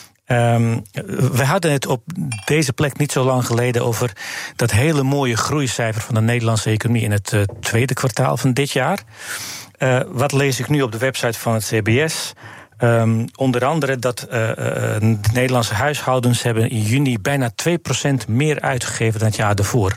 Speaker 22: Um, we hadden het op deze plek niet zo lang geleden over dat hele mooie groeicijfer van de Nederlandse economie in het uh, tweede kwartaal van dit jaar. Uh, wat lees ik nu op de website van het C B S? Um, onder andere dat uh, uh, de Nederlandse huishoudens hebben in juni bijna twee procent meer uitgegeven dan het jaar daarvoor.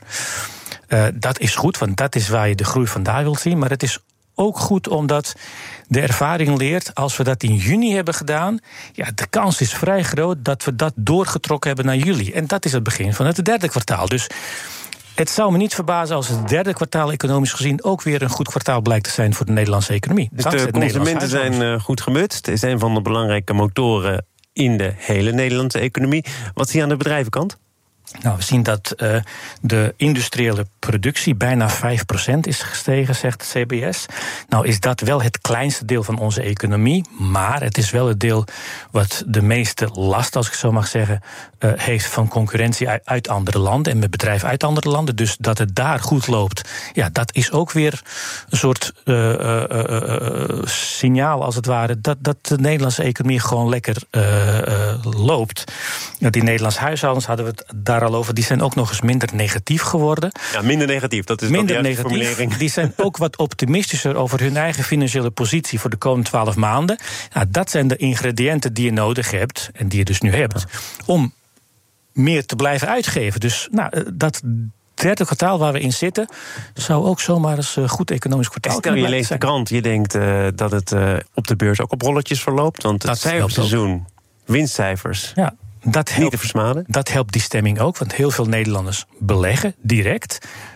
Speaker 22: Uh, dat is goed, want dat is waar je de groei vandaan wilt zien. Maar het is ook goed omdat de ervaring leert, als we dat in juni hebben gedaan, ja, de kans is vrij groot dat we dat doorgetrokken hebben naar juli. En dat is het begin van het derde kwartaal. Dus het zou me niet verbazen als het derde kwartaal economisch gezien ook weer een goed kwartaal blijkt te zijn voor de Nederlandse economie.
Speaker 1: Dus de consumenten zijn uh, goed gemutst. Het is een van de belangrijke motoren in de hele Nederlandse economie. Wat zie je aan de bedrijvenkant?
Speaker 22: Nou, we zien dat uh, de industriële productie bijna vijf procent is gestegen, zegt het C B S. Nou is dat wel het kleinste deel van onze economie, maar het is wel het deel wat de meeste last, als ik zo mag zeggen, uh, heeft van concurrentie uit, uit andere landen en met bedrijven uit andere landen. Dus dat het daar goed loopt, ja, dat is ook weer een soort uh, uh, uh, uh, signaal, als het ware, dat, dat de Nederlandse economie gewoon lekker uh, uh, loopt. Die Nederlandse huishoudens hadden we het daar al over, die zijn ook nog eens minder negatief geworden.
Speaker 1: Ja, minder negatief, dat is
Speaker 22: minder
Speaker 1: de
Speaker 22: negatief. Formulering. Die zijn ook wat optimistischer over hun eigen financiële positie voor de komende twaalf maanden. Nou, dat zijn de ingrediënten die je nodig hebt, en die je dus nu hebt, om meer te blijven uitgeven. Dus nou, dat derde kwartaal waar we in zitten, zou ook zomaar eens een goed economisch kwartaal
Speaker 1: Stel, je leest de krant, je denkt uh, dat het uh, op de beurs ook op rolletjes verloopt, want het cijferseizoen, winstcijfers,
Speaker 22: ja. Dat helpt,
Speaker 1: niet te versmaden.
Speaker 22: Dat helpt die stemming ook, want heel veel Nederlanders beleggen direct.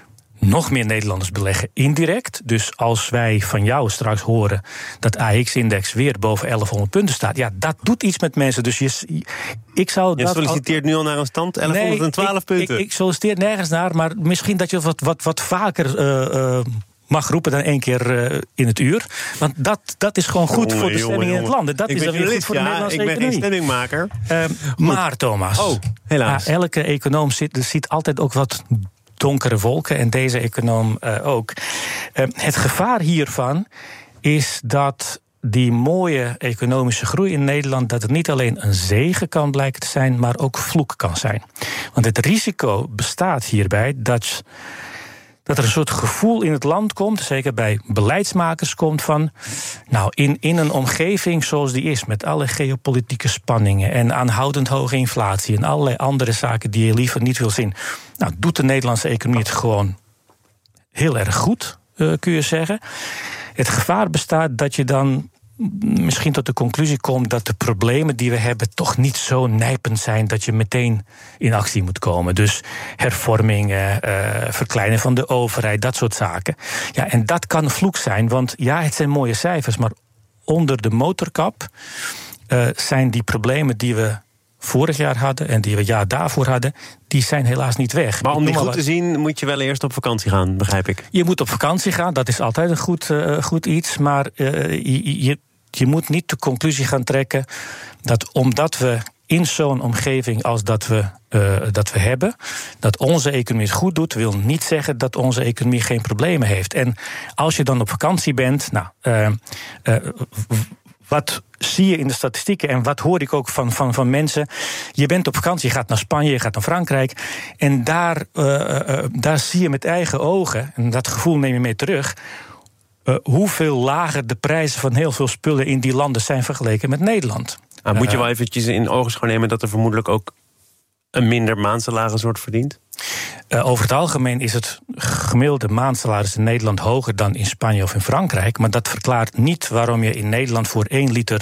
Speaker 22: Nog meer Nederlanders beleggen indirect. Dus als wij van jou straks horen dat A X-index weer boven elfhonderd punten staat, ja, dat doet iets met mensen. Dus je, ik zou
Speaker 1: je
Speaker 22: dat
Speaker 1: solliciteert al nu al naar een stand, elfhonderdtwaalf
Speaker 22: nee, ik,
Speaker 1: punten.
Speaker 22: Ik, ik solliciteer nergens naar, maar misschien dat je wat, wat, wat vaker Uh, uh, mag roepen dan één keer uh, in het uur. Want dat, dat is gewoon goed jongen, voor de stemming jongen, in het land. Dat
Speaker 1: ik
Speaker 22: is dan weer goed voor de
Speaker 1: ja,
Speaker 22: Nederlandse
Speaker 1: ik ben
Speaker 22: economie.
Speaker 1: geen stemmingmaker.
Speaker 22: Uh, maar Thomas,
Speaker 1: oh, helaas.
Speaker 22: Ja, elke econoom ziet, ziet altijd ook wat donkere wolken. En deze econoom uh, ook. Uh, het gevaar hiervan is dat die mooie economische groei in Nederland, dat het niet alleen een zegen kan blijken te zijn, maar ook vloek kan zijn. Want het risico bestaat hierbij dat, dat er een soort gevoel in het land komt, zeker bij beleidsmakers komt van, nou, in, in een omgeving zoals die is, met alle geopolitieke spanningen en aanhoudend hoge inflatie en allerlei andere zaken die je liever niet wil zien, nou, doet de Nederlandse economie het gewoon heel erg goed, uh, kun je zeggen. Het gevaar bestaat dat je dan misschien tot de conclusie komt dat de problemen die we hebben toch niet zo nijpend zijn dat je meteen in actie moet komen. Dus hervormingen, uh, verkleinen van de overheid, dat soort zaken. Ja, en dat kan vloek zijn, want ja, het zijn mooie cijfers, maar onder de motorkap uh, zijn die problemen die we vorig jaar hadden en die we het jaar daarvoor hadden, die zijn helaas niet weg.
Speaker 1: Maar om die goed te zien moet je wel eerst op vakantie gaan, begrijp ik.
Speaker 22: Je moet op vakantie gaan, dat is altijd een goed, uh, goed iets, maar uh, je, je, je moet niet de conclusie gaan trekken dat omdat we in zo'n omgeving als dat we, uh, dat we hebben, dat onze economie het goed doet, wil niet zeggen dat onze economie geen problemen heeft. En als je dan op vakantie bent, nou, uh, uh, wat zie je in de statistieken en wat hoor ik ook van, van, van mensen? Je bent op vakantie, je gaat naar Spanje, je gaat naar Frankrijk, en daar, uh, uh, daar zie je met eigen ogen, en dat gevoel neem je mee terug, uh, hoeveel lager de prijzen van heel veel spullen in die landen zijn vergeleken met Nederland.
Speaker 1: Nou, moet je wel eventjes in ogenschouw nemen dat er vermoedelijk ook een minder maandsalaris wordt verdiend?
Speaker 22: Uh, over het algemeen is het gemiddelde maandsalaris in Nederland hoger dan in Spanje of in Frankrijk. Maar dat verklaart niet waarom je in Nederland voor één liter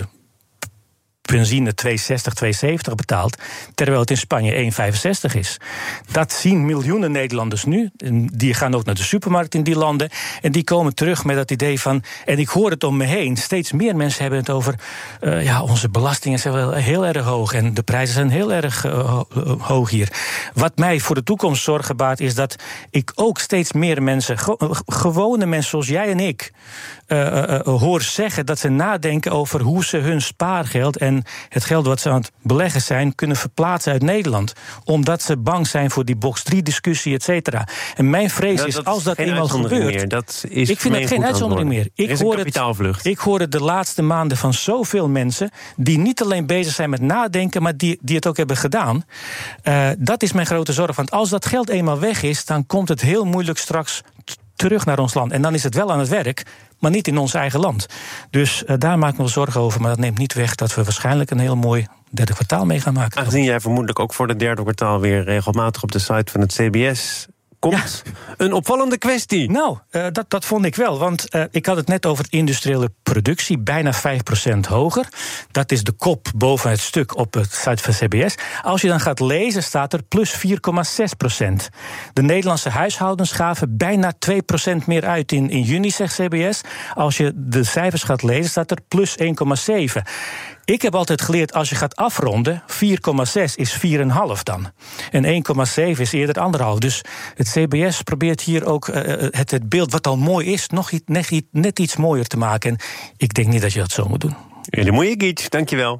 Speaker 22: benzine twee zestig, twee zeventig betaalt, terwijl het in Spanje één vijfenzestig is. Dat zien miljoenen Nederlanders nu. Die gaan ook naar de supermarkt in die landen. En die komen terug met dat idee van, en ik hoor het om me heen, steeds meer mensen hebben het over, uh, ja, onze belastingen zijn wel heel erg hoog en de prijzen zijn heel erg uh, hoog hier. Wat mij voor de toekomst zorgen baart, is dat ik ook steeds meer mensen, ge- gewone mensen zoals jij en ik, uh, uh, hoor zeggen dat ze nadenken over hoe ze hun spaargeld en het geld wat ze aan het beleggen zijn kunnen verplaatsen uit Nederland. Omdat ze bang zijn voor die box drie discussie, et cetera. En mijn vrees
Speaker 1: nou,
Speaker 22: is,
Speaker 1: dat
Speaker 22: als
Speaker 1: is
Speaker 22: dat eenmaal gebeurt,
Speaker 1: meer. Dat is
Speaker 22: ik vind het geen uitzondering meer. Ik hoor het, ik hoor het de laatste maanden van zoveel mensen die niet alleen bezig zijn met nadenken, maar die, die het ook hebben gedaan. Uh, dat is mijn grote zorg. Want als dat geld eenmaal weg is, dan komt het heel moeilijk straks t- terug naar ons land. En dan is het wel aan het werk, maar niet in ons eigen land. Dus uh, daar maak ik me zorgen over. Maar dat neemt niet weg dat we waarschijnlijk een heel mooi derde kwartaal mee gaan maken.
Speaker 1: Aangezien jij vermoedelijk ook voor het derde kwartaal weer regelmatig op de site van het C B S komt, ja, een opvallende kwestie.
Speaker 22: Nou, uh, dat, dat vond ik wel. Want uh, ik had het net over het industriële productie, bijna vijf procent hoger. Dat is de kop boven het stuk op het site van C B S. Als je dan gaat lezen, staat er plus vier komma zes procent. De Nederlandse huishoudens gaven bijna twee procent meer uit in, in juni, zegt C B S. Als je de cijfers gaat lezen, staat er plus één komma zeven. Ik heb altijd geleerd, als je gaat afronden, vier komma zes is vier komma vijf dan. En één komma zeven is eerder anderhalf. Dus het C B S probeert hier ook uh, het, het beeld wat al mooi is, nog iets, net, net iets mooier te maken. En ik denk niet dat je dat zo moet doen.
Speaker 1: Jullie mooie giets, dankjewel.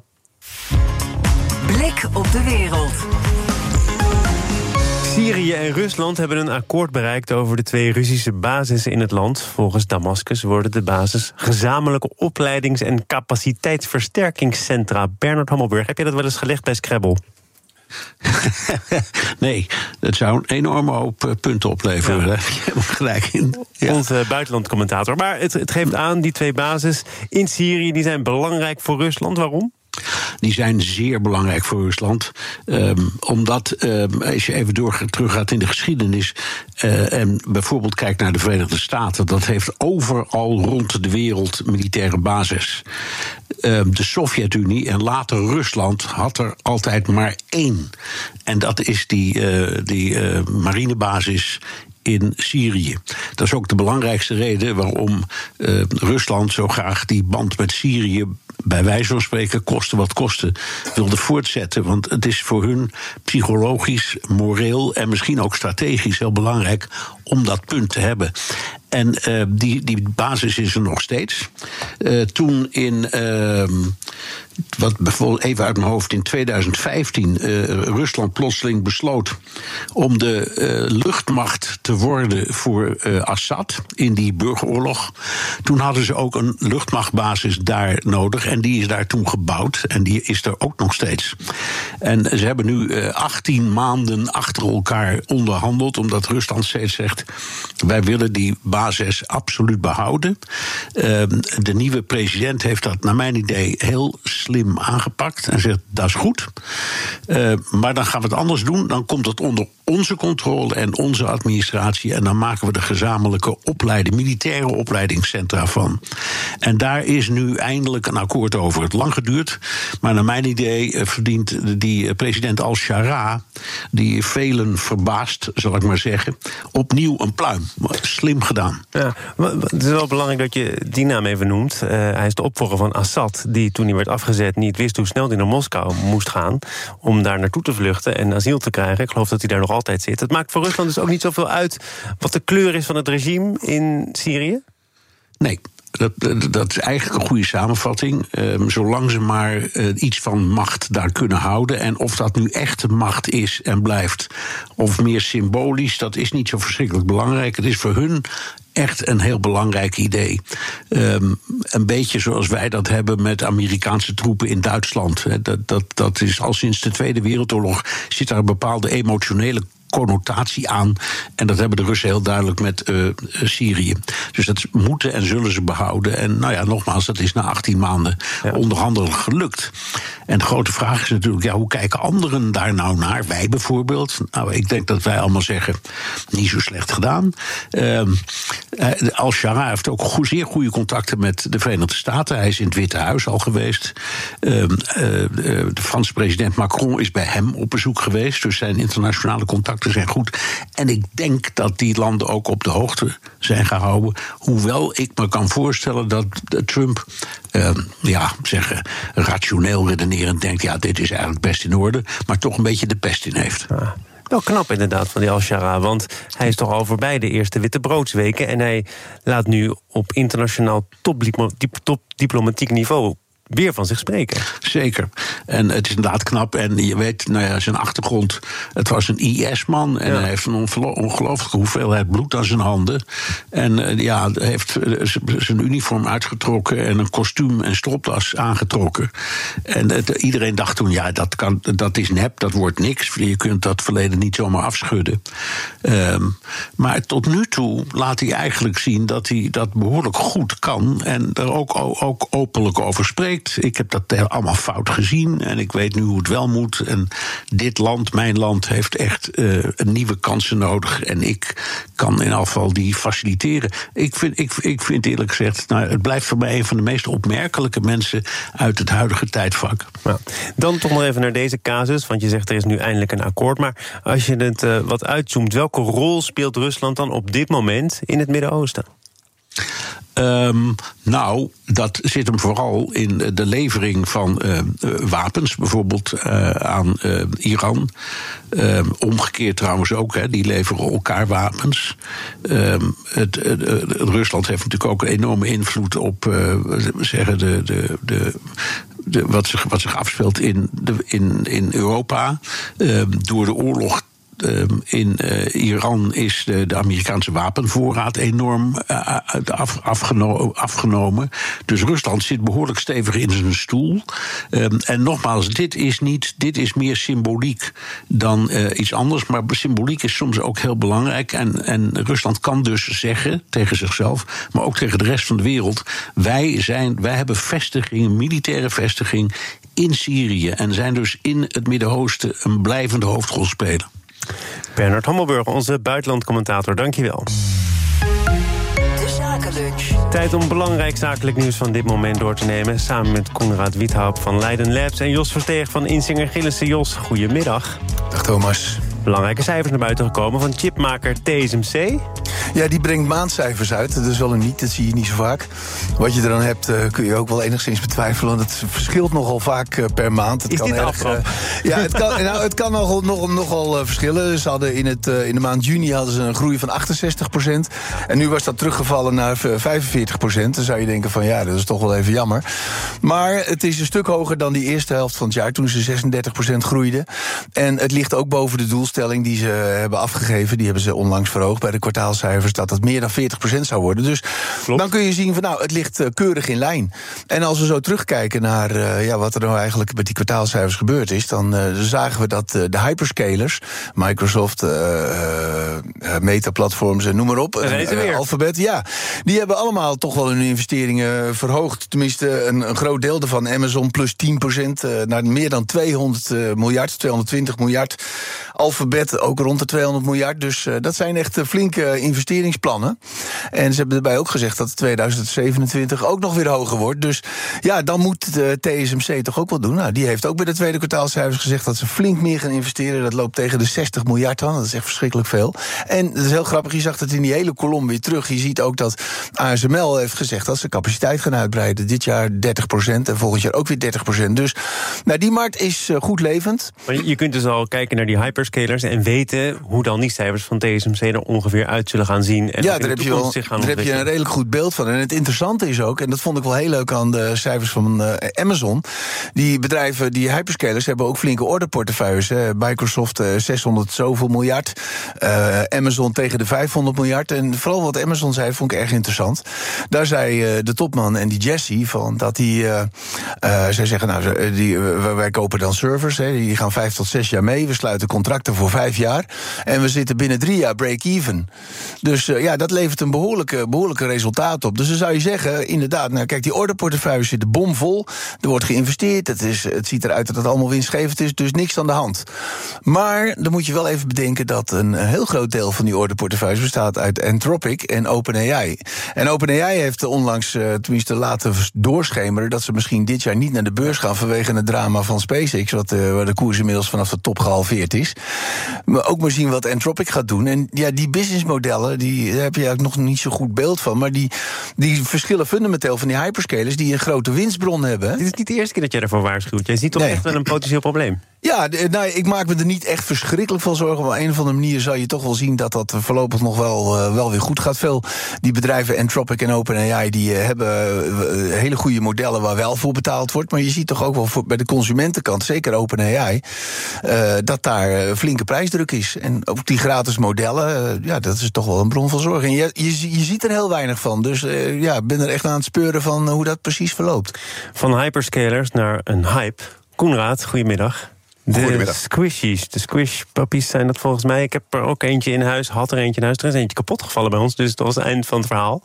Speaker 20: Blik op de wereld.
Speaker 1: Syrië en Rusland hebben een akkoord bereikt over de twee Russische basissen in het land. Volgens Damascus worden de bases gezamenlijke opleidings- en capaciteitsversterkingscentra. Bernard Hammelburg, heb je dat wel eens gelegd bij Scrabble?
Speaker 2: Nee, dat zou een enorme hoop punten opleveren. Ja. Daar heb je helemaal gelijk in. Ja.
Speaker 1: Onze buitenlandcommentator. Maar het, het geeft aan, die twee bases in Syrië die zijn belangrijk voor Rusland. Waarom?
Speaker 2: Die zijn zeer belangrijk voor Rusland. Um, omdat, um, als je even door, teruggaat in de geschiedenis, Uh, en bijvoorbeeld kijkt naar de Verenigde Staten, dat heeft overal rond de wereld militaire bases. Uh, de Sovjet-Unie en later Rusland had er altijd maar één. En dat is die, uh, die uh, marinebasis in Syrië. Dat is ook de belangrijkste reden waarom uh, Rusland zo graag die band met Syrië, bij wijze van spreken, koste wat koste, wilde voortzetten. Want het is voor hun psychologisch, moreel en misschien ook strategisch heel belangrijk om dat punt te hebben. En uh, die, die basis is er nog steeds. Uh, toen in... Uh, Wat bijvoorbeeld even uit mijn hoofd in tweeduizend vijftien uh, Rusland plotseling besloot om de uh, luchtmacht te worden voor uh, Assad in die burgeroorlog. Toen hadden ze ook een luchtmachtbasis daar nodig en die is daar toen gebouwd en die is er ook nog steeds. En ze hebben nu uh, achttien maanden achter elkaar onderhandeld omdat Rusland steeds zegt wij willen die basis absoluut behouden. Uh, de nieuwe president heeft dat naar mijn idee heel slim aangepakt en zegt dat is goed. Uh, maar dan gaan we het anders doen. Dan komt het onder onze controle en onze administratie en dan maken we de gezamenlijke opleiding, militaire opleidingscentra van. En daar is nu eindelijk een akkoord over. Het lang geduurd, maar naar mijn idee verdient die president al-Shara, die velen verbaast, zal ik maar zeggen, opnieuw een pluim. Slim gedaan.
Speaker 1: Ja, het is wel belangrijk dat je die naam even noemt. Uh, hij is de opvolger van Assad, die toen hij werd afgezet niet wist hoe snel hij naar Moskou moest gaan om daar naartoe te vluchten en asiel te krijgen. Ik geloof dat hij daar nog altijd zit. Het maakt voor Rusland dus ook niet zoveel uit wat de kleur is van het regime in Syrië?
Speaker 2: Nee. Dat, dat is eigenlijk een goede samenvatting. Um, zolang ze maar uh, iets van macht daar kunnen houden. En of dat nu echt macht is en blijft, of meer symbolisch, dat is niet zo verschrikkelijk belangrijk. Het is voor hun echt een heel belangrijk idee. Um, een beetje zoals wij dat hebben met Amerikaanse troepen in Duitsland. Dat, dat, dat is al sinds de Tweede Wereldoorlog zit daar een bepaalde emotionele connotatie aan. En dat hebben de Russen heel duidelijk met uh, Syrië. Dus dat moeten en zullen ze behouden. En nou ja, nogmaals, dat is na achttien maanden ja. onderhandelen gelukt. En de grote vraag is natuurlijk, ja, hoe kijken anderen daar nou naar? Wij bijvoorbeeld. Nou, ik denk dat wij allemaal zeggen, niet zo slecht gedaan. Uh, Al-Shara heeft ook go- zeer goede contacten met de Verenigde Staten. Hij is in het Witte Huis al geweest. Uh, uh, de Franse president Macron is bij hem op bezoek geweest. Dus zijn internationale contacten zijn goed. En ik denk dat die landen ook op de hoogte zijn gehouden. Hoewel ik me kan voorstellen dat Trump, uh, ja, zeggen, rationeel redenerend denkt, ja, dit is eigenlijk best in orde, maar toch een beetje de pest in heeft.
Speaker 1: Ja. Wel knap inderdaad van die al-Shara, want hij is toch al voorbij de eerste wittebroodsweken en hij laat nu op internationaal topdiplomatiek top diplomatiek niveau weer van zich spreken.
Speaker 2: Zeker. En het is inderdaad knap. En je weet, nou ja, zijn achtergrond, het was een I S-man. En ja. hij heeft een ongelooflijke hoeveelheid bloed aan zijn handen. En uh, ja, hij heeft zijn uniform uitgetrokken en een kostuum en stropdas aangetrokken. En het, iedereen dacht toen, ja, dat, kan, dat is nep, dat wordt niks. Je kunt dat verleden niet zomaar afschudden. Um, maar tot nu toe laat hij eigenlijk zien dat hij dat behoorlijk goed kan en er ook, ook openlijk over spreekt. Ik heb dat allemaal fout gezien en ik weet nu hoe het wel moet. En dit land, mijn land, heeft echt uh, een nieuwe kansen nodig. En ik kan in afval die faciliteren. Ik vind, ik, ik vind eerlijk gezegd, nou, het blijft voor mij een van de meest opmerkelijke mensen uit het huidige tijdvak.
Speaker 1: Nou, dan toch nog even naar deze casus, want je zegt er is nu eindelijk een akkoord. Maar als je het uh, wat uitzoomt, welke rol speelt Rusland dan op dit moment in het Midden-Oosten?
Speaker 2: Um, nou, dat zit hem vooral in de levering van uh, wapens, bijvoorbeeld uh, aan uh, Iran. Um, omgekeerd trouwens ook, hè, die leveren elkaar wapens. Um, het, uh, uh, Rusland heeft natuurlijk ook een enorme invloed op uh, zeggen de, de, de De, wat, zich, wat zich afspeelt in, de, in, in Europa. Uh, door de oorlog Uh, in uh, Iran is de, de Amerikaanse wapenvoorraad enorm uh, af, afgeno- afgenomen. Dus Rusland zit behoorlijk stevig in zijn stoel. Um, en nogmaals, dit is, niet, dit is meer symboliek dan uh, iets anders. Maar symboliek is soms ook heel belangrijk. En, en Rusland kan dus zeggen tegen zichzelf, maar ook tegen de rest van de wereld, wij, zijn, wij hebben vestiging, militaire vestiging in Syrië en zijn dus in het Midden-Oosten een blijvende hoofdrol spelen.
Speaker 1: Bernard Hammelburg, onze buitenlandcommentator, dankjewel.
Speaker 20: De Zakenlunch.
Speaker 1: Tijd om belangrijk zakelijk nieuws van dit moment door te nemen. Samen met Konrad Wiethaupt van Leiden Labs en Jos Versteeg van Insinger Gillissen. Jos, goedemiddag.
Speaker 4: Dag Thomas.
Speaker 1: Belangrijke cijfers naar buiten gekomen van chipmaker T S M C.
Speaker 4: Ja, die brengt maandcijfers uit. Dat is wel een niet, dat zie je niet zo vaak. Wat je er dan hebt, uh, kun je ook wel enigszins betwijfelen. Want het verschilt nogal vaak uh, per maand. Het
Speaker 1: is
Speaker 4: kan
Speaker 1: dit
Speaker 4: erg,
Speaker 1: aftrap?
Speaker 4: Uh, ja, het kan, nou, het kan nogal, nogal, nogal uh, verschillen. Ze hadden in, het, uh, in de maand juni hadden ze een groei van achtenzestig procent. En nu was dat teruggevallen naar vijfenveertig procent. Dan zou je denken van ja, dat is toch wel even jammer. Maar het is een stuk hoger dan die eerste helft van het jaar, toen ze zesendertig procent groeiden. En het ligt ook boven de doelstelling die ze hebben afgegeven. Die hebben ze onlangs verhoogd bij de kwartaalcijfers, dat het meer dan veertig procent zou worden. Dus Klopt. Dan kun je zien van nou, het ligt uh, keurig in lijn. En als we zo terugkijken naar uh, ja, wat er nou eigenlijk met die kwartaalcijfers gebeurd is, dan uh, zagen we dat uh, de hyperscalers, Microsoft, uh, uh, Meta-platforms en noem maar op, uh, uh, Alphabet, ja, die hebben allemaal toch wel hun investeringen verhoogd. Tenminste, een, een groot deel ervan. Amazon plus tien procent uh, naar meer dan tweehonderd miljard, tweehonderdtwintig miljard. Alphabet ook rond de tweehonderd miljard. Dus uh, dat zijn echt uh, flinke investeringsplannen. En ze hebben erbij ook gezegd dat tweeduizend zevenentwintig ook nog weer hoger wordt. Dus ja, dan moet de T S M C toch ook wel doen. Nou, die heeft ook bij de tweede kwartaalcijfers gezegd dat ze flink meer gaan investeren. Dat loopt tegen de zestig miljard aan. Dat is echt verschrikkelijk veel. En dat is heel grappig, je zag het in die hele kolom weer terug. Je ziet ook dat A S M L heeft gezegd dat ze capaciteit gaan uitbreiden. Dit jaar dertig procent en volgend jaar ook weer dertig procent. Dus nou, die markt is uh, goed levend.
Speaker 1: Maar je kunt dus al kijken naar die hyperscalers en weten hoe dan die cijfers van T S M C er ongeveer uit zullen gaan zien. En
Speaker 4: ja, daar heb, je wel, daar heb je een redelijk goed beeld van. En het interessante is ook, en dat vond ik wel heel leuk aan de cijfers van uh, Amazon, die bedrijven, die hyperscalers, hebben ook flinke orderportefeuilles. Hè. Microsoft uh, zeshonderd zoveel miljard, uh, Amazon tegen de vijfhonderd miljard. En vooral wat Amazon zei, vond ik erg interessant. Daar zei uh, de topman en die Jesse van dat die, uh, uh, zij zeggen, nou, die, uh, wij kopen dan servers, hè, die gaan vijf tot zes jaar mee. We sluiten contracten voor vijf jaar. En we zitten binnen drie jaar break-even. Dus uh, ja, dat levert een behoorlijke, behoorlijke resultaat op. Dus dan zou je zeggen, inderdaad, nou kijk, die orderportefeuille zit bomvol. Er wordt geïnvesteerd. Het, is, het ziet eruit dat het allemaal winstgevend is. Dus niks aan de hand. Maar dan moet je wel even bedenken dat een heel groot deel van die orderportefeuille bestaat uit Anthropic en OpenAI. En OpenAI heeft onlangs uh, tenminste laten doorschemeren dat ze misschien dit jaar niet naar de beurs gaan vanwege het drama van SpaceX, wat, uh, waar de koers inmiddels vanaf de top gehalveerd is. Maar ook maar zien wat Anthropic gaat doen. En ja, die businessmodellen, die, daar heb je eigenlijk nog niet zo goed beeld van, maar die, die verschillen fundamenteel van die hyperscalers die een grote winstbron hebben.
Speaker 1: Dit is niet de eerste keer dat jij ervoor waarschuwt. Jij ziet toch nee. echt wel een potentieel probleem?
Speaker 4: Ja, nou, ik maak me er niet echt verschrikkelijk van zorgen. Maar op een of andere manier zal je toch wel zien dat dat voorlopig nog wel, uh, wel weer goed gaat. Veel die bedrijven, Anthropic en OpenAI, die uh, hebben uh, hele goede modellen waar wel voor betaald wordt. Maar je ziet toch ook wel voor, bij de consumentenkant, zeker OpenAI, uh, dat daar uh, flinke prijsdruk is. En ook die gratis modellen, uh, ja, dat is toch wel een bron van zorg. En je, je, je ziet er heel weinig van. Dus uh, ja, ik ben er echt aan het speuren van uh, hoe dat precies verloopt.
Speaker 1: Van hyperscalers naar een hype. Koenraad, goedemiddag. De squishies, de squishpuppies zijn dat volgens mij. Ik heb er ook eentje in huis, had er eentje in huis. Er is eentje kapot gevallen bij ons, dus dat was het eind van het verhaal.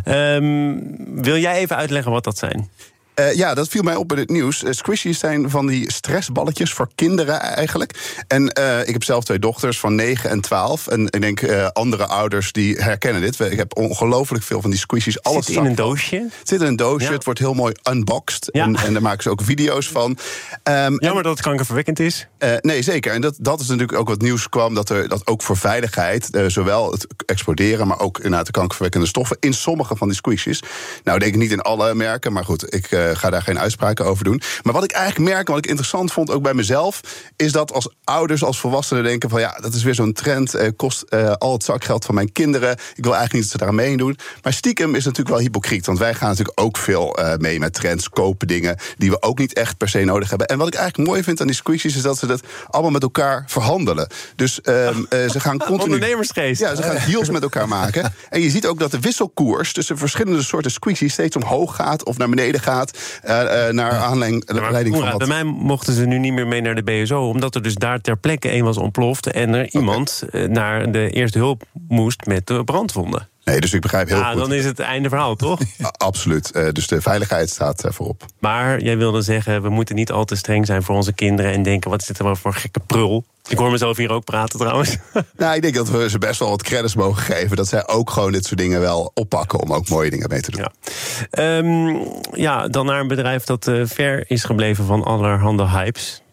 Speaker 1: Um, wil jij even uitleggen wat dat zijn?
Speaker 5: Uh, ja, dat viel mij op in het nieuws. Uh, squishies zijn van die stressballetjes voor kinderen eigenlijk. En uh, ik heb zelf twee dochters van negen en twaalf. En ik denk uh, andere ouders die herkennen dit. Ik heb ongelooflijk veel van die squishies.
Speaker 1: Alles zit in een doosje?
Speaker 5: Het zit in een doosje. Ja. Het wordt heel mooi unboxed. Ja. En, en daar maken ze ook video's van. Um,
Speaker 1: Jammer en, dat het kankerverwekkend is.
Speaker 5: Uh, nee, zeker. En dat, dat is natuurlijk ook wat nieuws kwam. Dat er dat ook voor veiligheid, uh, zowel het exploderen, maar ook inderdaad de kankerverwekkende stoffen in sommige van die squishies. Nou, denk ik niet in alle merken, maar goed, ik uh, ga daar geen uitspraken over doen. Maar wat ik eigenlijk merk, en wat ik interessant vond, ook bij mezelf, is dat als ouders, als volwassenen denken van ja, dat is weer zo'n trend, uh, kost uh, al het zakgeld van mijn kinderen. Ik wil eigenlijk niet dat ze daar aan meedoen. Maar stiekem is het natuurlijk wel hypocriet, want wij gaan natuurlijk ook veel uh, mee met trends, kopen dingen die we ook niet echt per se nodig hebben. En wat ik eigenlijk mooi vind aan die squishies is dat ze dat allemaal met elkaar verhandelen. Dus uh, uh, ze gaan continu...
Speaker 1: Ondernemersgeest.
Speaker 5: Ja, ze gaan deals met elkaar maken. En je ziet ook dat de wisselkoers tussen verschillende soorten squishies steeds omhoog gaat of naar beneden gaat. Uh, uh, naar aanleiding ja, van wat...
Speaker 1: Bij mij mochten ze nu niet meer mee naar de B S O, omdat er dus daar ter plekke een was ontploft en er iemand okay. naar de eerste hulp moest met de brandwonden.
Speaker 5: Nee, dus ik begrijp heel
Speaker 1: ja,
Speaker 5: goed.
Speaker 1: Dan is het einde verhaal, toch?
Speaker 5: Ja, absoluut. Uh, dus de veiligheid staat uh, voorop.
Speaker 1: Maar jij wilde zeggen, we moeten niet al te streng zijn voor onze kinderen en denken, wat is dit nou voor gekke prul? Ik hoor mezelf hier ook praten trouwens.
Speaker 5: Nou, ik denk dat we ze best wel wat credits mogen geven, dat zij ook gewoon dit soort dingen wel oppakken om ook mooie dingen mee te doen.
Speaker 1: Ja, um, ja dan naar een bedrijf dat uh, ver is gebleven van allerhande hypes.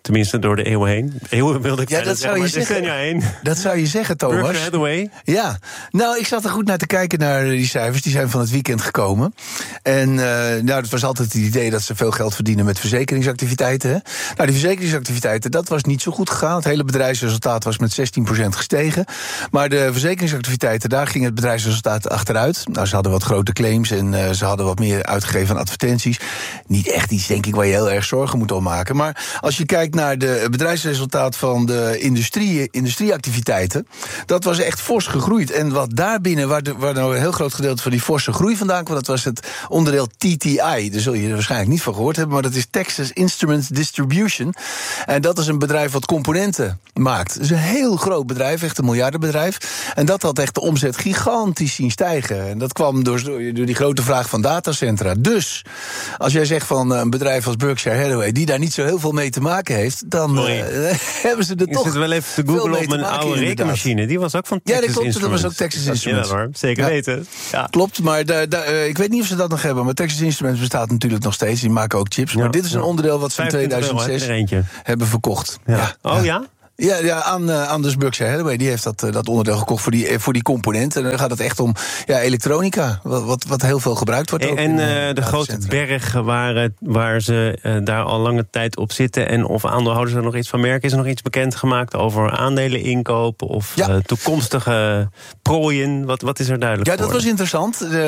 Speaker 1: Tenminste, door de eeuwen heen. Eeuwen wilde ik
Speaker 4: ja, dat zou je zeggen.
Speaker 1: Heen.
Speaker 4: Dat zou je zeggen, Thomas.
Speaker 1: Berkshire Hathaway.
Speaker 4: Ja, nou, ik zat er goed naar te kijken naar die cijfers. Die zijn van het weekend gekomen. En uh, nou, het was altijd het idee dat ze veel geld verdienen met verzekeringsactiviteiten. Hè? Nou, die verzekeringsactiviteiten, dat was niet zo goed gegaan. Het hele bedrijfsresultaat was met zestien procent gestegen. Maar de verzekeringsactiviteiten, daar ging het bedrijfsresultaat achteruit. Nou, ze hadden wat grote claims en uh, ze hadden wat meer uitgegeven aan advertenties. Niet echt iets, denk ik, waar je heel erg zorgen moet om maken. Maar als je kijkt naar de bedrijfsresultaat van de industrie, industrieactiviteiten, dat was echt fors gegroeid. En wat daarbinnen, waar, de, waar nou een heel groot gedeelte van die forse groei vandaan kwam, dat was het onderdeel T T I. Daar zul je er waarschijnlijk niet van gehoord hebben, maar dat is Texas Instruments Distribution. En dat is een bedrijf wat componenten maakt. Het is een heel groot bedrijf, echt een miljardenbedrijf. En dat had echt de omzet gigantisch zien stijgen. En dat kwam door, door die grote vraag van datacentra. Dus, als jij zegt van een bedrijf als Berkshire Hathaway, die daar niet zo heel veel mee te maken heeft, dan uh, hebben ze er
Speaker 1: ik
Speaker 4: toch.
Speaker 1: Ik zit wel even te googlen op mijn oude rekenmachine. Die was ook van Texas
Speaker 4: Instruments. Ja, dat klopt. Dat was ook Texas Instruments.
Speaker 1: Ja, hoor. Zeker
Speaker 4: ja.
Speaker 1: weten. Ja.
Speaker 4: Klopt, maar da, da, uh, ik weet niet of ze dat nog hebben. Maar Texas Instruments bestaat natuurlijk nog steeds. Die maken ook chips. Maar ja, dit is een onderdeel wat ze in tweeduizend zes euro, hebben verkocht.
Speaker 1: Ja. Ja. Oh ja?
Speaker 4: Ja, ja aan, uh, aan dus Berkshire Hathaway. Die heeft dat, uh, dat onderdeel gekocht voor die, voor die componenten. En dan gaat het echt om ja, elektronica, wat, wat, wat heel veel gebruikt wordt.
Speaker 1: En,
Speaker 4: ook
Speaker 1: en
Speaker 4: in,
Speaker 1: uh, de, de grote berg waar, waar ze uh, daar al lange tijd op zitten, en of aandeelhouders er nog iets van merken, is er nog iets bekendgemaakt over aandelen inkopen of ja. uh, toekomstige prooien? Wat, wat is er duidelijk
Speaker 4: Ja, dat
Speaker 1: voor?
Speaker 4: was interessant. Uh,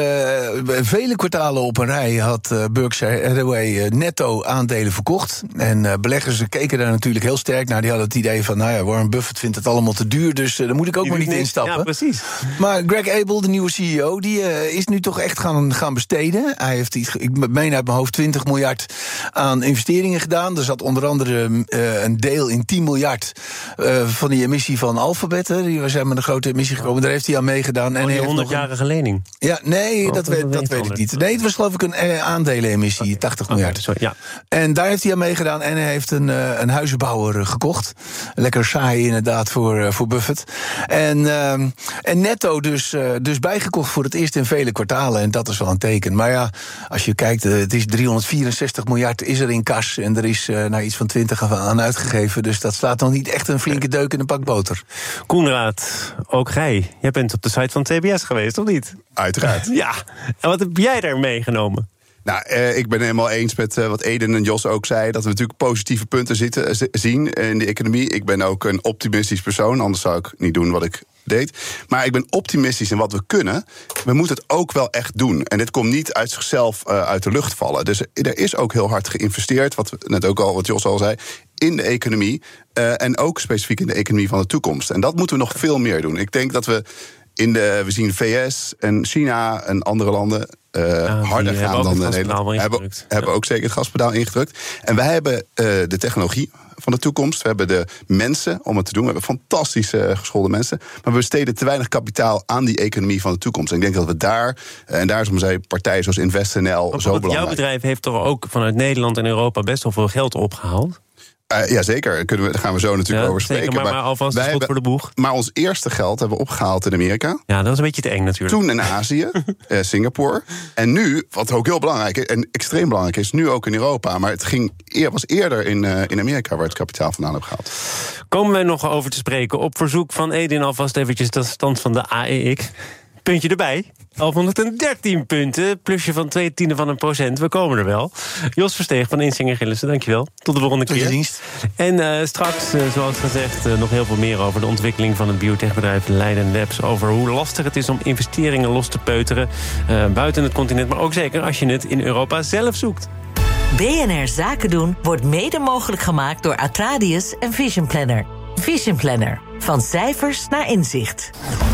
Speaker 4: vele kwartalen op een rij had uh, Berkshire Hathaway uh, netto aandelen verkocht. En uh, beleggers keken daar natuurlijk heel sterk naar. Die hadden het idee van, nou ja, Warren Buffett vindt het allemaal te duur, dus uh, daar moet ik ook die maar niet instappen.
Speaker 1: Ja, precies.
Speaker 4: Maar Greg Abel, de nieuwe C E O, die uh, is nu toch echt gaan, gaan besteden. Hij heeft, iets, ik meen uit mijn hoofd, twintig miljard aan investeringen gedaan. Er zat onder andere uh, een deel in tien miljard uh, van die emissie van Alphabet. Hè. Die zijn met een grote emissie gekomen. Daar heeft hij aan meegedaan.
Speaker 1: En die honderdjarige lening?
Speaker 4: Ja, nee, oh, dat, weet, dat weet ik niet. Nee, het was geloof ik een uh, aandelenemissie, tachtig miljard.
Speaker 1: Sorry, ja.
Speaker 4: En daar heeft hij aan meegedaan en hij heeft een, uh, een huizenbouwer uh, gekocht. Lekker saai inderdaad voor, uh, voor Buffett. En, uh, en netto dus, uh, dus bijgekocht voor het eerst in vele kwartalen. En dat is wel een teken. Maar ja, als je kijkt, uh, het is driehonderdvierenzestig miljard is er in kas. En er is uh, nou iets van twintig aan uitgegeven. Dus dat slaat nog niet echt een flinke deuk in een pak boter.
Speaker 1: Koenraad, ook gij. Jij bent op de site van T B S geweest, of niet?
Speaker 5: Uiteraard.
Speaker 1: Ja. En wat heb jij daar meegenomen?
Speaker 5: Nou, eh, ik ben het helemaal eens met uh, wat Eden en Jos ook zei, dat we natuurlijk positieve punten zitten, z- zien in de economie. Ik ben ook een optimistisch persoon, anders zou ik niet doen wat ik deed. Maar ik ben optimistisch in wat we kunnen. We moeten het ook wel echt doen. En dit komt niet uit zichzelf uh, uit de lucht vallen. Dus er is ook heel hard geïnvesteerd, wat we net ook al, wat Jos al zei, in de economie. Uh, en ook specifiek in de economie van de toekomst. En dat moeten we nog veel meer doen. Ik denk dat we in de, we zien V S en China en andere landen Uh, ja, harder gaan dan Nederland. Hebben, hebben ook zeker het gaspedaal ingedrukt. En wij hebben uh, de technologie van de toekomst. We hebben de mensen om het te doen. We hebben fantastische uh, geschoolde mensen. Maar we besteden te weinig kapitaal aan die economie van de toekomst. En ik denk dat we daar, uh, en daar is om zij partijen zoals InvestNL zo belangrijk.
Speaker 1: Jouw bedrijf heeft toch ook vanuit Nederland en Europa best wel veel geld opgehaald?
Speaker 5: Uh, ja, zeker. Daar, daar gaan we zo natuurlijk ja, over spreken.
Speaker 1: Zeker, maar, maar alvast
Speaker 5: wij
Speaker 1: hebben, voor de boeg.
Speaker 5: Maar ons eerste geld hebben we opgehaald in Amerika.
Speaker 1: Ja, dat is een beetje te eng natuurlijk.
Speaker 5: Toen in Azië, uh, Singapore. En nu, wat ook heel belangrijk is, en extreem belangrijk is, nu ook in Europa. Maar het ging, was eerder in, uh, in Amerika waar het kapitaal vandaan heb gehaald.
Speaker 1: Komen wij nog over te spreken? Op verzoek van Edin alvast eventjes de stand van de A E X. Puntje erbij. elfhonderddertien punten, plusje van twee tienden van een procent. We komen er wel. Jos Versteeg van Insinger Gillissen, dankjewel. Tot de volgende keer.
Speaker 4: Dienst.
Speaker 1: En uh, straks, uh, zoals gezegd, uh, nog heel veel meer over de ontwikkeling van het biotechbedrijf Leiden Labs. Over hoe lastig het is om investeringen los te peuteren. Uh, buiten het continent, maar ook zeker als je het in Europa zelf zoekt.
Speaker 6: B N R Zaken doen wordt mede mogelijk gemaakt door Atradius en Vision Planner. Vision Planner. Van cijfers naar inzicht.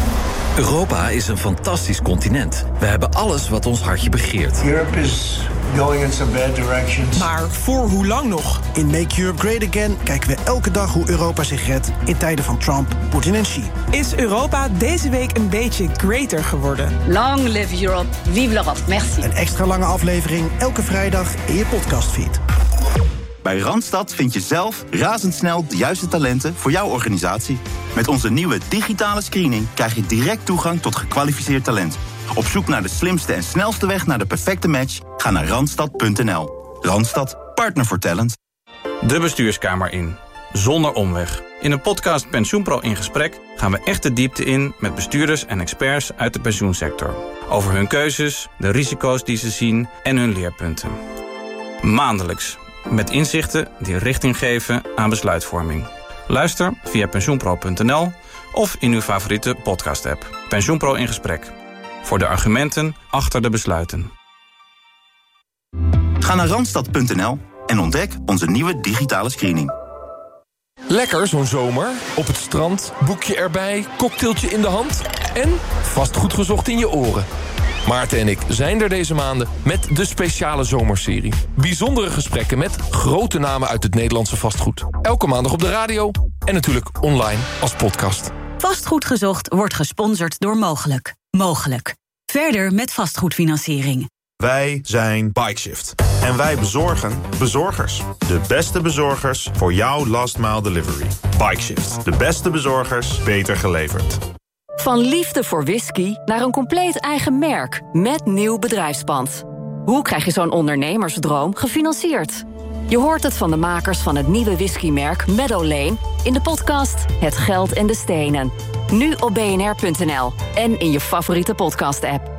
Speaker 3: Europa is een fantastisch continent. We hebben alles wat ons hartje begeert.
Speaker 7: Europe is going in some bad directions.
Speaker 13: Maar voor hoe lang nog? In Make Europe Great Again kijken we elke dag hoe Europa zich redt in tijden van Trump, Poetin en Xi.
Speaker 23: Is Europa deze week een beetje greater geworden?
Speaker 24: Long live Europe, vive l'Europe, merci.
Speaker 13: Een extra lange aflevering elke vrijdag in je podcastfeed.
Speaker 25: Bij Randstad vind je zelf razendsnel de juiste talenten voor jouw organisatie. Met onze nieuwe digitale screening krijg je direct toegang tot gekwalificeerd talent. Op zoek naar de slimste en snelste weg naar de perfecte match? Ga naar randstad punt n l. Randstad, partner voor talent.
Speaker 8: De bestuurskamer in, zonder omweg. In een podcast PensioenPro in gesprek gaan we echt de diepte in met bestuurders en experts uit de pensioensector. Over hun keuzes, de risico's die ze zien en hun leerpunten. Maandelijks, met inzichten die richting geven aan besluitvorming. Luister via pensioenpro punt n l of in uw favoriete podcast-app. PensioenPro in gesprek. Voor de argumenten achter de besluiten.
Speaker 25: Ga naar randstad punt n l en ontdek onze nieuwe digitale screening.
Speaker 9: Lekker zo'n zomer. Op het strand, boekje erbij, cocktailtje in de hand en vastgoed gezocht in je oren. Maarten en ik zijn er deze maanden met de speciale zomerserie. Bijzondere gesprekken met grote namen uit het Nederlandse vastgoed. Elke maandag op de radio en natuurlijk online als podcast.
Speaker 10: Vastgoed gezocht wordt gesponsord door Mogelijk. Mogelijk. Verder met vastgoedfinanciering.
Speaker 11: Wij zijn Bikeshift. En wij bezorgen bezorgers. De beste bezorgers voor jouw last mile delivery. Bikeshift. De beste bezorgers, beter geleverd.
Speaker 12: Van liefde voor whisky naar een compleet eigen merk met nieuw bedrijfspand. Hoe krijg je zo'n ondernemersdroom gefinancierd? Je hoort het van de makers van het nieuwe whiskymerk Meadow Lane in de podcast Het Geld en de Stenen. Nu op b n r punt n l en in je favoriete podcast-app.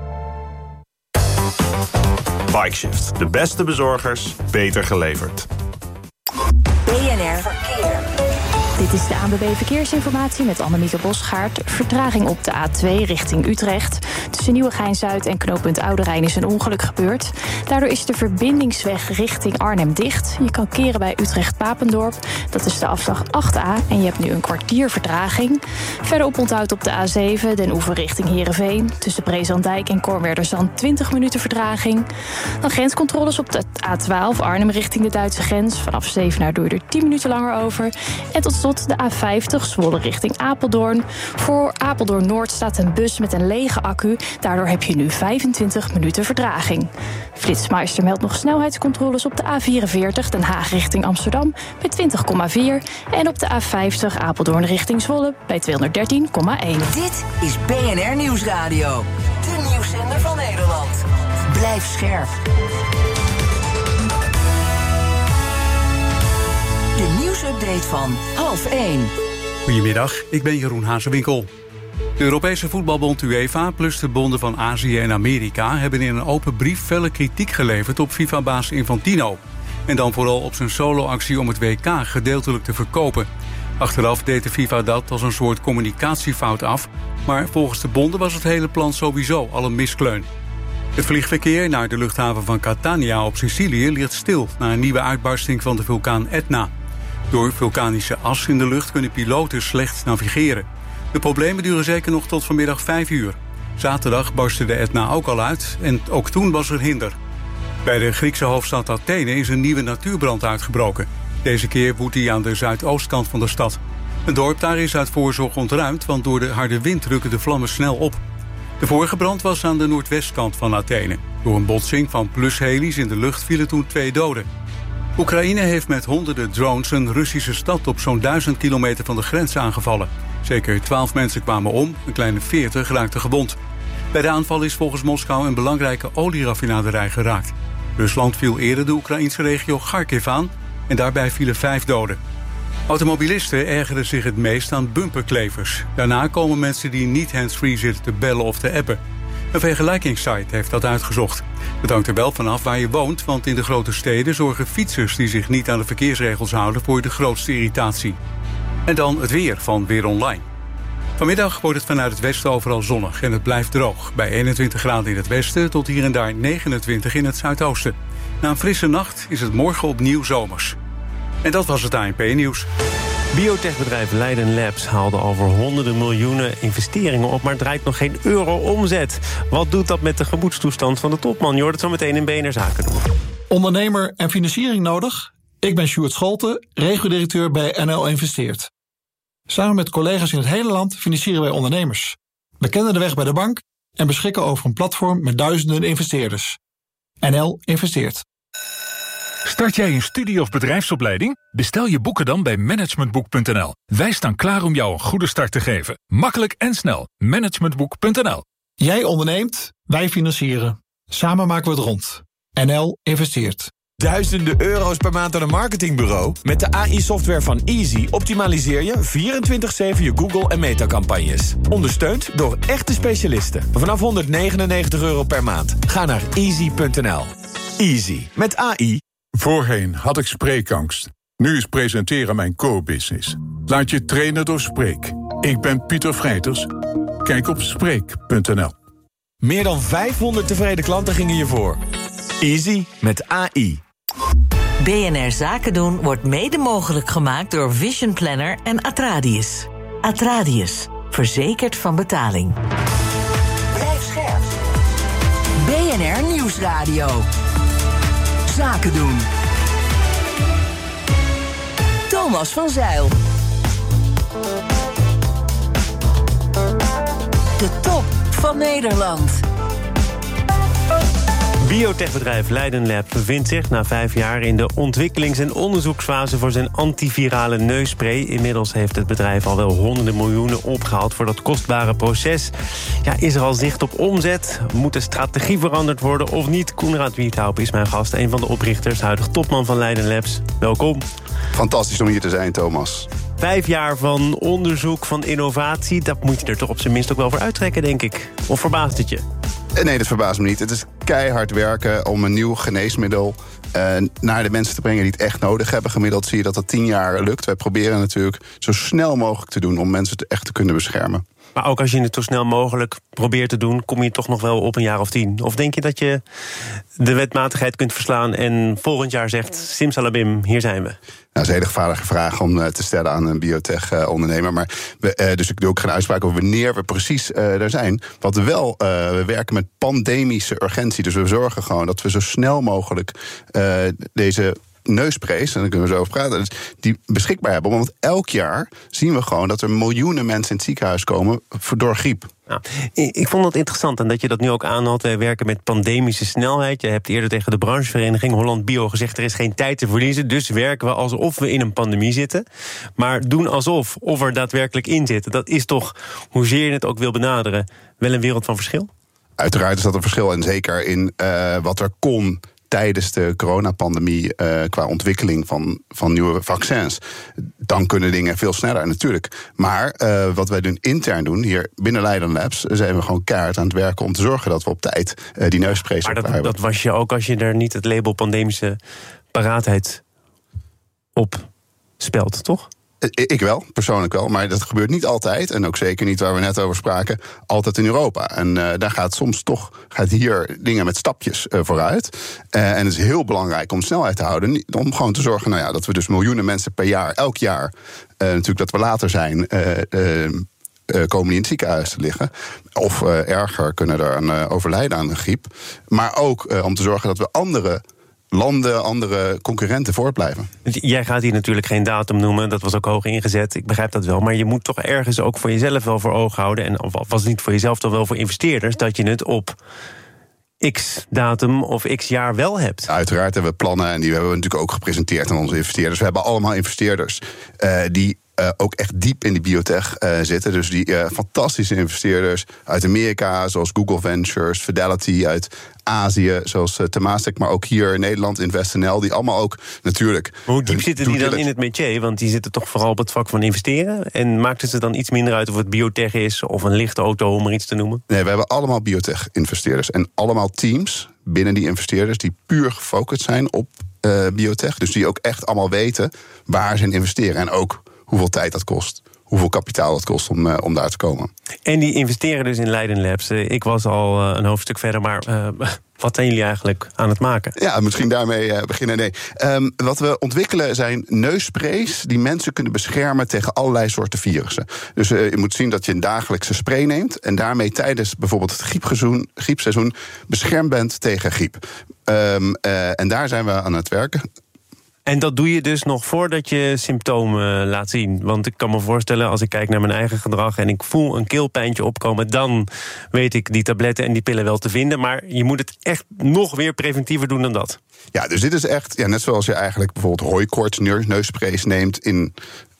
Speaker 11: Bikeshift. De beste bezorgers, beter geleverd.
Speaker 12: B N R Verkeer.
Speaker 16: Dit is de A N W B Verkeersinformatie met Annemieke Bosgaard. Vertraging op de A twee richting Utrecht. Tussen Nieuwegein-Zuid en knooppunt Oude Rijn is een ongeluk gebeurd. Daardoor is de verbindingsweg richting Arnhem dicht. Je kan keren bij Utrecht-Papendorp. Dat is de afslag acht A en je hebt nu een kwartier vertraging. Verder oponthoud op de A zeven, Den Oever richting Heerenveen. Tussen Brezandijk en Kornwerderzand twintig minuten vertraging. Dan grenscontroles op de A twaalf, Arnhem richting de Duitse grens. Vanaf Zevenaar doe je er tien minuten langer over. En tot slot de A vijftig, Zwolle richting Apeldoorn. Voor Apeldoorn Noord staat een bus met een lege accu. Daardoor heb je nu vijfentwintig minuten vertraging. Flitsmeister meldt nog snelheidscontroles op de A vierenveertig, Den Haag richting Amsterdam bij twintig komma vier. En op de A vijftig, Apeldoorn richting Zwolle bij tweehonderddertien komma één.
Speaker 20: Dit is B N R Nieuwsradio. De nieuwszender van Nederland. Blijf scherp. De nieuwsupdate van half één.
Speaker 17: Goedemiddag, ik ben Jeroen Hazewinkel. De Europese voetbalbond UEFA plus de bonden van Azië en Amerika hebben in een open brief felle kritiek geleverd op FIFA-baas Infantino. En dan vooral op zijn solo-actie om het W K gedeeltelijk te verkopen. Achteraf deed de FIFA dat als een soort communicatiefout af, maar volgens de bonden was het hele plan sowieso al een miskleun. Het vliegverkeer naar de luchthaven van Catania op Sicilië ligt stil na een nieuwe uitbarsting van de vulkaan Etna. Door vulkanische as in de lucht kunnen piloten slecht navigeren. De problemen duren zeker nog tot vanmiddag vijf uur. Zaterdag barstte de Etna ook al uit en ook toen was er hinder. Bij de Griekse hoofdstad Athene is een nieuwe natuurbrand uitgebroken. Deze keer woedt die aan de zuidoostkant van de stad. Het dorp daar is uit voorzorg ontruimd, want door de harde wind rukken de vlammen snel op. De vorige brand was aan de noordwestkant van Athene. Door een botsing van plusheli's in de lucht vielen toen twee doden. Oekraïne heeft met honderden drones een Russische stad op zo'n duizend kilometer van de grens aangevallen. Zeker twaalf mensen kwamen om, een kleine veertig raakten gewond. Bij de aanval is volgens Moskou een belangrijke olieraffinaderij geraakt. Rusland viel eerder de Oekraïnse regio Kharkiv aan en daarbij vielen vijf doden. Automobilisten ergeren zich het meest aan bumperklevers. Daarna komen mensen die niet handsfree zitten te bellen of te appen. Een vergelijkingssite heeft dat uitgezocht. Het hangt er wel vanaf waar je woont, want in de grote steden zorgen fietsers die zich niet aan de verkeersregels houden voor de grootste irritatie. En dan het weer van Weer Online. Vanmiddag wordt het vanuit het westen overal zonnig en het blijft droog. Bij eenentwintig graden in het westen tot hier en daar negenentwintig in het zuidoosten. Na een frisse nacht is het morgen opnieuw zomers. En dat was het A N P-nieuws.
Speaker 1: Biotechbedrijf Leiden Labs haalde over honderden miljoenen investeringen op, maar draait nog geen euro omzet. Wat doet dat met de gemoedstoestand van de topman? Je hoort het zo meteen in B N R Zaken doen.
Speaker 26: Ondernemer en financiering nodig? Ik ben Sjoerd Scholte, regio-directeur bij N L Investeert. Samen met collega's in het hele land financieren wij ondernemers. We kennen de weg bij de bank en beschikken over een platform met duizenden investeerders. N L Investeert.
Speaker 27: Start jij een studie- of bedrijfsopleiding? Bestel je boeken dan bij managementboek punt n l. Wij staan klaar om jou een goede start te geven. Makkelijk en snel. managementboek punt n l.
Speaker 26: Jij onderneemt, wij financieren. Samen maken we het rond. N L Investeert.
Speaker 2: duizenden euro's per maand aan een marketingbureau? Met de A I-software van Easy optimaliseer je vierentwintig zeven je Google- en Meta-campagnes. Ondersteund door echte specialisten. Vanaf honderdnegenennegentig euro per maand. Ga naar easy punt n l. Easy. Met A I.
Speaker 14: Voorheen had ik spreekangst. Nu is presenteren mijn core-business. Laat je trainen door Spreek. Ik ben Pieter Vrijters. Kijk op spreek punt n l.
Speaker 2: Meer dan vijfhonderd tevreden klanten gingen je voor. Easy met A I.
Speaker 6: B N R Zaken doen wordt mede mogelijk gemaakt door Vision Planner en Atradius. Atradius, verzekerd van betaling.
Speaker 20: Blijf scherp. B N R Nieuwsradio. Zaken doen. Thomas van Zeil. De top van Nederland.
Speaker 1: Biotechbedrijf Leiden Lab bevindt zich na vijf jaar in de ontwikkelings- en onderzoeksfase voor zijn antivirale neusspray. Inmiddels heeft het bedrijf al wel honderden miljoenen opgehaald voor dat kostbare proces. Ja, is er al zicht op omzet? Moet de strategie veranderd worden of niet? Koenraad Wiethaup is mijn gast, een van de oprichters, huidig topman van Leiden Labs. Welkom.
Speaker 5: Fantastisch om hier te zijn, Thomas.
Speaker 1: Vijf jaar van onderzoek, van innovatie, dat moet je er toch op zijn minst ook wel voor uittrekken, denk ik. Of verbaast het je?
Speaker 5: Nee, dat verbaast me niet. Het is keihard werken om een nieuw geneesmiddel uh, naar de mensen te brengen die het echt nodig hebben. Gemiddeld zie je dat dat tien jaar lukt. Wij proberen natuurlijk zo snel mogelijk te doen om mensen te echt te kunnen beschermen.
Speaker 1: Maar ook als je het zo snel mogelijk probeert te doen, kom je toch nog wel op een jaar of tien? Of denk je dat je de wetmatigheid kunt verslaan en volgend jaar zegt, simsalabim, hier zijn we?
Speaker 5: Nou, dat is een hele gevaarlijke vraag om uh, te stellen aan een biotech-ondernemer. Maar we, uh, dus ik doe ook geen uitspraak over wanneer we precies uh, daar zijn. Wat we wel, uh, we werken met pandemische urgentie. Dus we zorgen gewoon dat we zo snel mogelijk uh, deze neusprays, en daar kunnen we zo over praten, dus die beschikbaar hebben. Want elk jaar zien we gewoon dat er miljoenen mensen in het ziekenhuis komen door griep.
Speaker 1: Nou, ik vond het interessant en dat je dat nu ook aanhaalt. Wij werken met pandemische snelheid. Je hebt eerder tegen de branchevereniging Holland Bio gezegd, er is geen tijd te verliezen, dus werken we alsof we in een pandemie zitten. Maar doen alsof, of er daadwerkelijk in zitten, dat is toch, hoezeer je het ook wil benaderen, wel een wereld van verschil?
Speaker 5: Uiteraard is dat een verschil, en zeker in uh, wat er kon tijdens de coronapandemie uh, qua ontwikkeling van, van nieuwe vaccins. Dan kunnen dingen veel sneller, natuurlijk. Maar uh, wat wij doen, intern doen, hier binnen Leiden Labs, zijn we gewoon keihard aan het werken om te zorgen dat we op tijd uh, die neusprays
Speaker 1: Maar dat,
Speaker 5: hebben.
Speaker 1: dat was je ook als je er niet het label pandemische paraatheid op spelt, toch?
Speaker 5: Ik wel, persoonlijk wel, maar dat gebeurt niet altijd. En ook zeker niet, waar we net over spraken, altijd in Europa. En uh, daar gaat soms toch, gaat hier dingen met stapjes uh, vooruit. Uh, en het is heel belangrijk om snelheid te houden. Om gewoon te zorgen nou ja, dat we dus miljoenen mensen per jaar, elk jaar, uh, natuurlijk dat we later zijn, Uh, uh, Uh, komen die in het ziekenhuis te liggen. Of uh, erger, kunnen er aan uh, overlijden aan de griep. Maar ook uh, om te zorgen dat we andere landen, andere concurrenten voortblijven.
Speaker 1: Jij gaat hier natuurlijk geen datum noemen, dat was ook hoog ingezet, ik begrijp dat wel. Maar je moet toch ergens ook voor jezelf wel voor ogen houden, en of was het niet voor jezelf, dan wel voor investeerders, dat je het op x datum of x jaar wel hebt.
Speaker 5: Uiteraard hebben we plannen, en die hebben we natuurlijk ook gepresenteerd aan onze investeerders. We hebben allemaal investeerders uh, die Uh, ook echt diep in die biotech uh, zitten. Dus die uh, fantastische investeerders uit Amerika, zoals Google Ventures, Fidelity uit Azië, zoals uh, Temasek, maar ook hier in Nederland, InvestNL, die allemaal ook natuurlijk.
Speaker 1: Maar hoe diep zitten die dan in het métier? Want die zitten toch vooral op het vak van investeren? En maakt het er dan iets minder uit of het biotech is of een lichte auto, om er iets te noemen?
Speaker 5: Nee, we hebben allemaal biotech-investeerders en allemaal teams binnen die investeerders die puur gefocust zijn op uh, biotech. Dus die ook echt allemaal weten waar ze in investeren en ook hoeveel tijd dat kost, hoeveel kapitaal dat kost om, uh, om daar te komen.
Speaker 1: En die investeren dus in Leiden Labs. Ik was al uh, een hoofdstuk verder, maar uh, wat zijn jullie eigenlijk aan het maken?
Speaker 5: Ja, misschien daarmee uh, beginnen. Nee. Um, wat we ontwikkelen zijn neussprays die mensen kunnen beschermen tegen allerlei soorten virussen. Dus uh, je moet zien dat je een dagelijkse spray neemt en daarmee tijdens bijvoorbeeld het griepseizoen, griepseizoen beschermd bent tegen griep. Um, uh, en daar zijn we aan het werken.
Speaker 1: En dat doe je dus nog voordat je symptomen laat zien. Want ik kan me voorstellen, als ik kijk naar mijn eigen gedrag en ik voel een keelpijntje opkomen, dan weet ik die tabletten en die pillen wel te vinden. Maar je moet het echt nog weer preventiever doen dan dat.
Speaker 5: Ja, dus dit is echt, ja, net zoals je eigenlijk bijvoorbeeld hooikoorts neussprays neemt in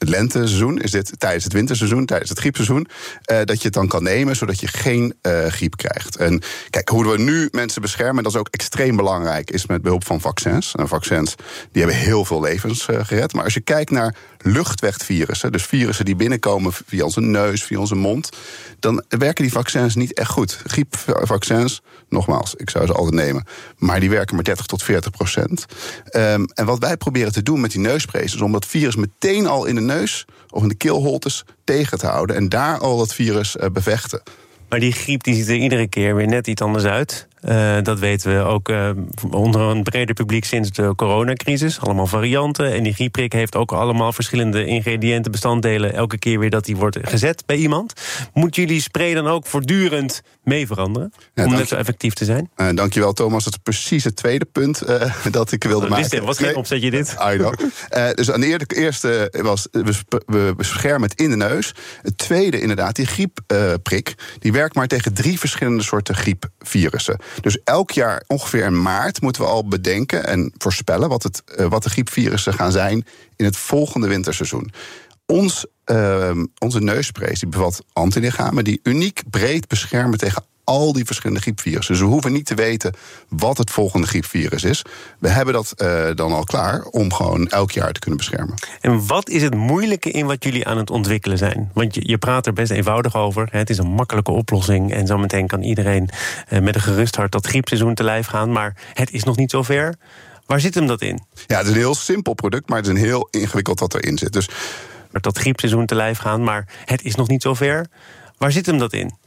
Speaker 5: het lenteseizoen, is dit tijdens het winterseizoen, tijdens het griepseizoen, uh, dat je het dan kan nemen, zodat je geen uh, griep krijgt. En kijk, hoe we nu mensen beschermen, dat is ook extreem belangrijk, is met behulp van vaccins. En vaccins, die hebben heel veel levens uh, gered. Maar als je kijkt naar luchtwegvirussen, dus virussen die binnenkomen via onze neus, via onze mond, dan werken die vaccins niet echt goed. Griepvaccins, nogmaals, ik zou ze altijd nemen, maar die werken maar dertig tot veertig procent. Um, en wat wij proberen te doen met die neusprays is om dat virus meteen al in de neus of in de keelholtes tegen te houden en daar al dat virus uh, bevechten.
Speaker 1: Maar die griep die ziet er iedere keer weer net iets anders uit. Uh, dat weten we ook uh, onder een breder publiek sinds de coronacrisis. Allemaal varianten. En die griepprik heeft ook allemaal verschillende ingrediënten, bestanddelen, elke keer weer dat die wordt gezet bij iemand. Moet jullie spray dan ook voortdurend mee veranderen? Ja, om net zo effectief te zijn?
Speaker 5: Uh, dankjewel, Thomas. Dat is precies het tweede punt uh, dat ik wilde
Speaker 1: dat
Speaker 5: maken.
Speaker 1: Het was geen nee. opzetje dit.
Speaker 5: I know. uh, dus aan de eerste was, we beschermen het in de neus. Het tweede inderdaad, die griepprik, uh, die werkt maar tegen drie verschillende soorten griepvirussen. Dus elk jaar ongeveer in maart moeten we al bedenken en voorspellen wat, het, uh, wat de griepvirussen gaan zijn in het volgende winterseizoen. Ons, uh, onze neusprays die bevat antilichamen die uniek breed beschermen tegen al die verschillende griepvirussen. Dus we hoeven niet te weten wat het volgende griepvirus is. We hebben dat uh, dan al klaar om gewoon elk jaar te kunnen beschermen.
Speaker 1: En wat is het moeilijke in wat jullie aan het ontwikkelen zijn? Want je, je praat er best eenvoudig over. Het is een makkelijke oplossing. En zometeen kan iedereen uh, met een gerust hart dat griepseizoen te lijf gaan. Maar het is nog niet zover. Waar zit hem dat in?
Speaker 5: Ja, het is een heel simpel product, maar het is een heel ingewikkeld wat erin zit. Dus
Speaker 1: dat griepseizoen te lijf gaan, maar het is nog niet zover. Waar zit hem dat in?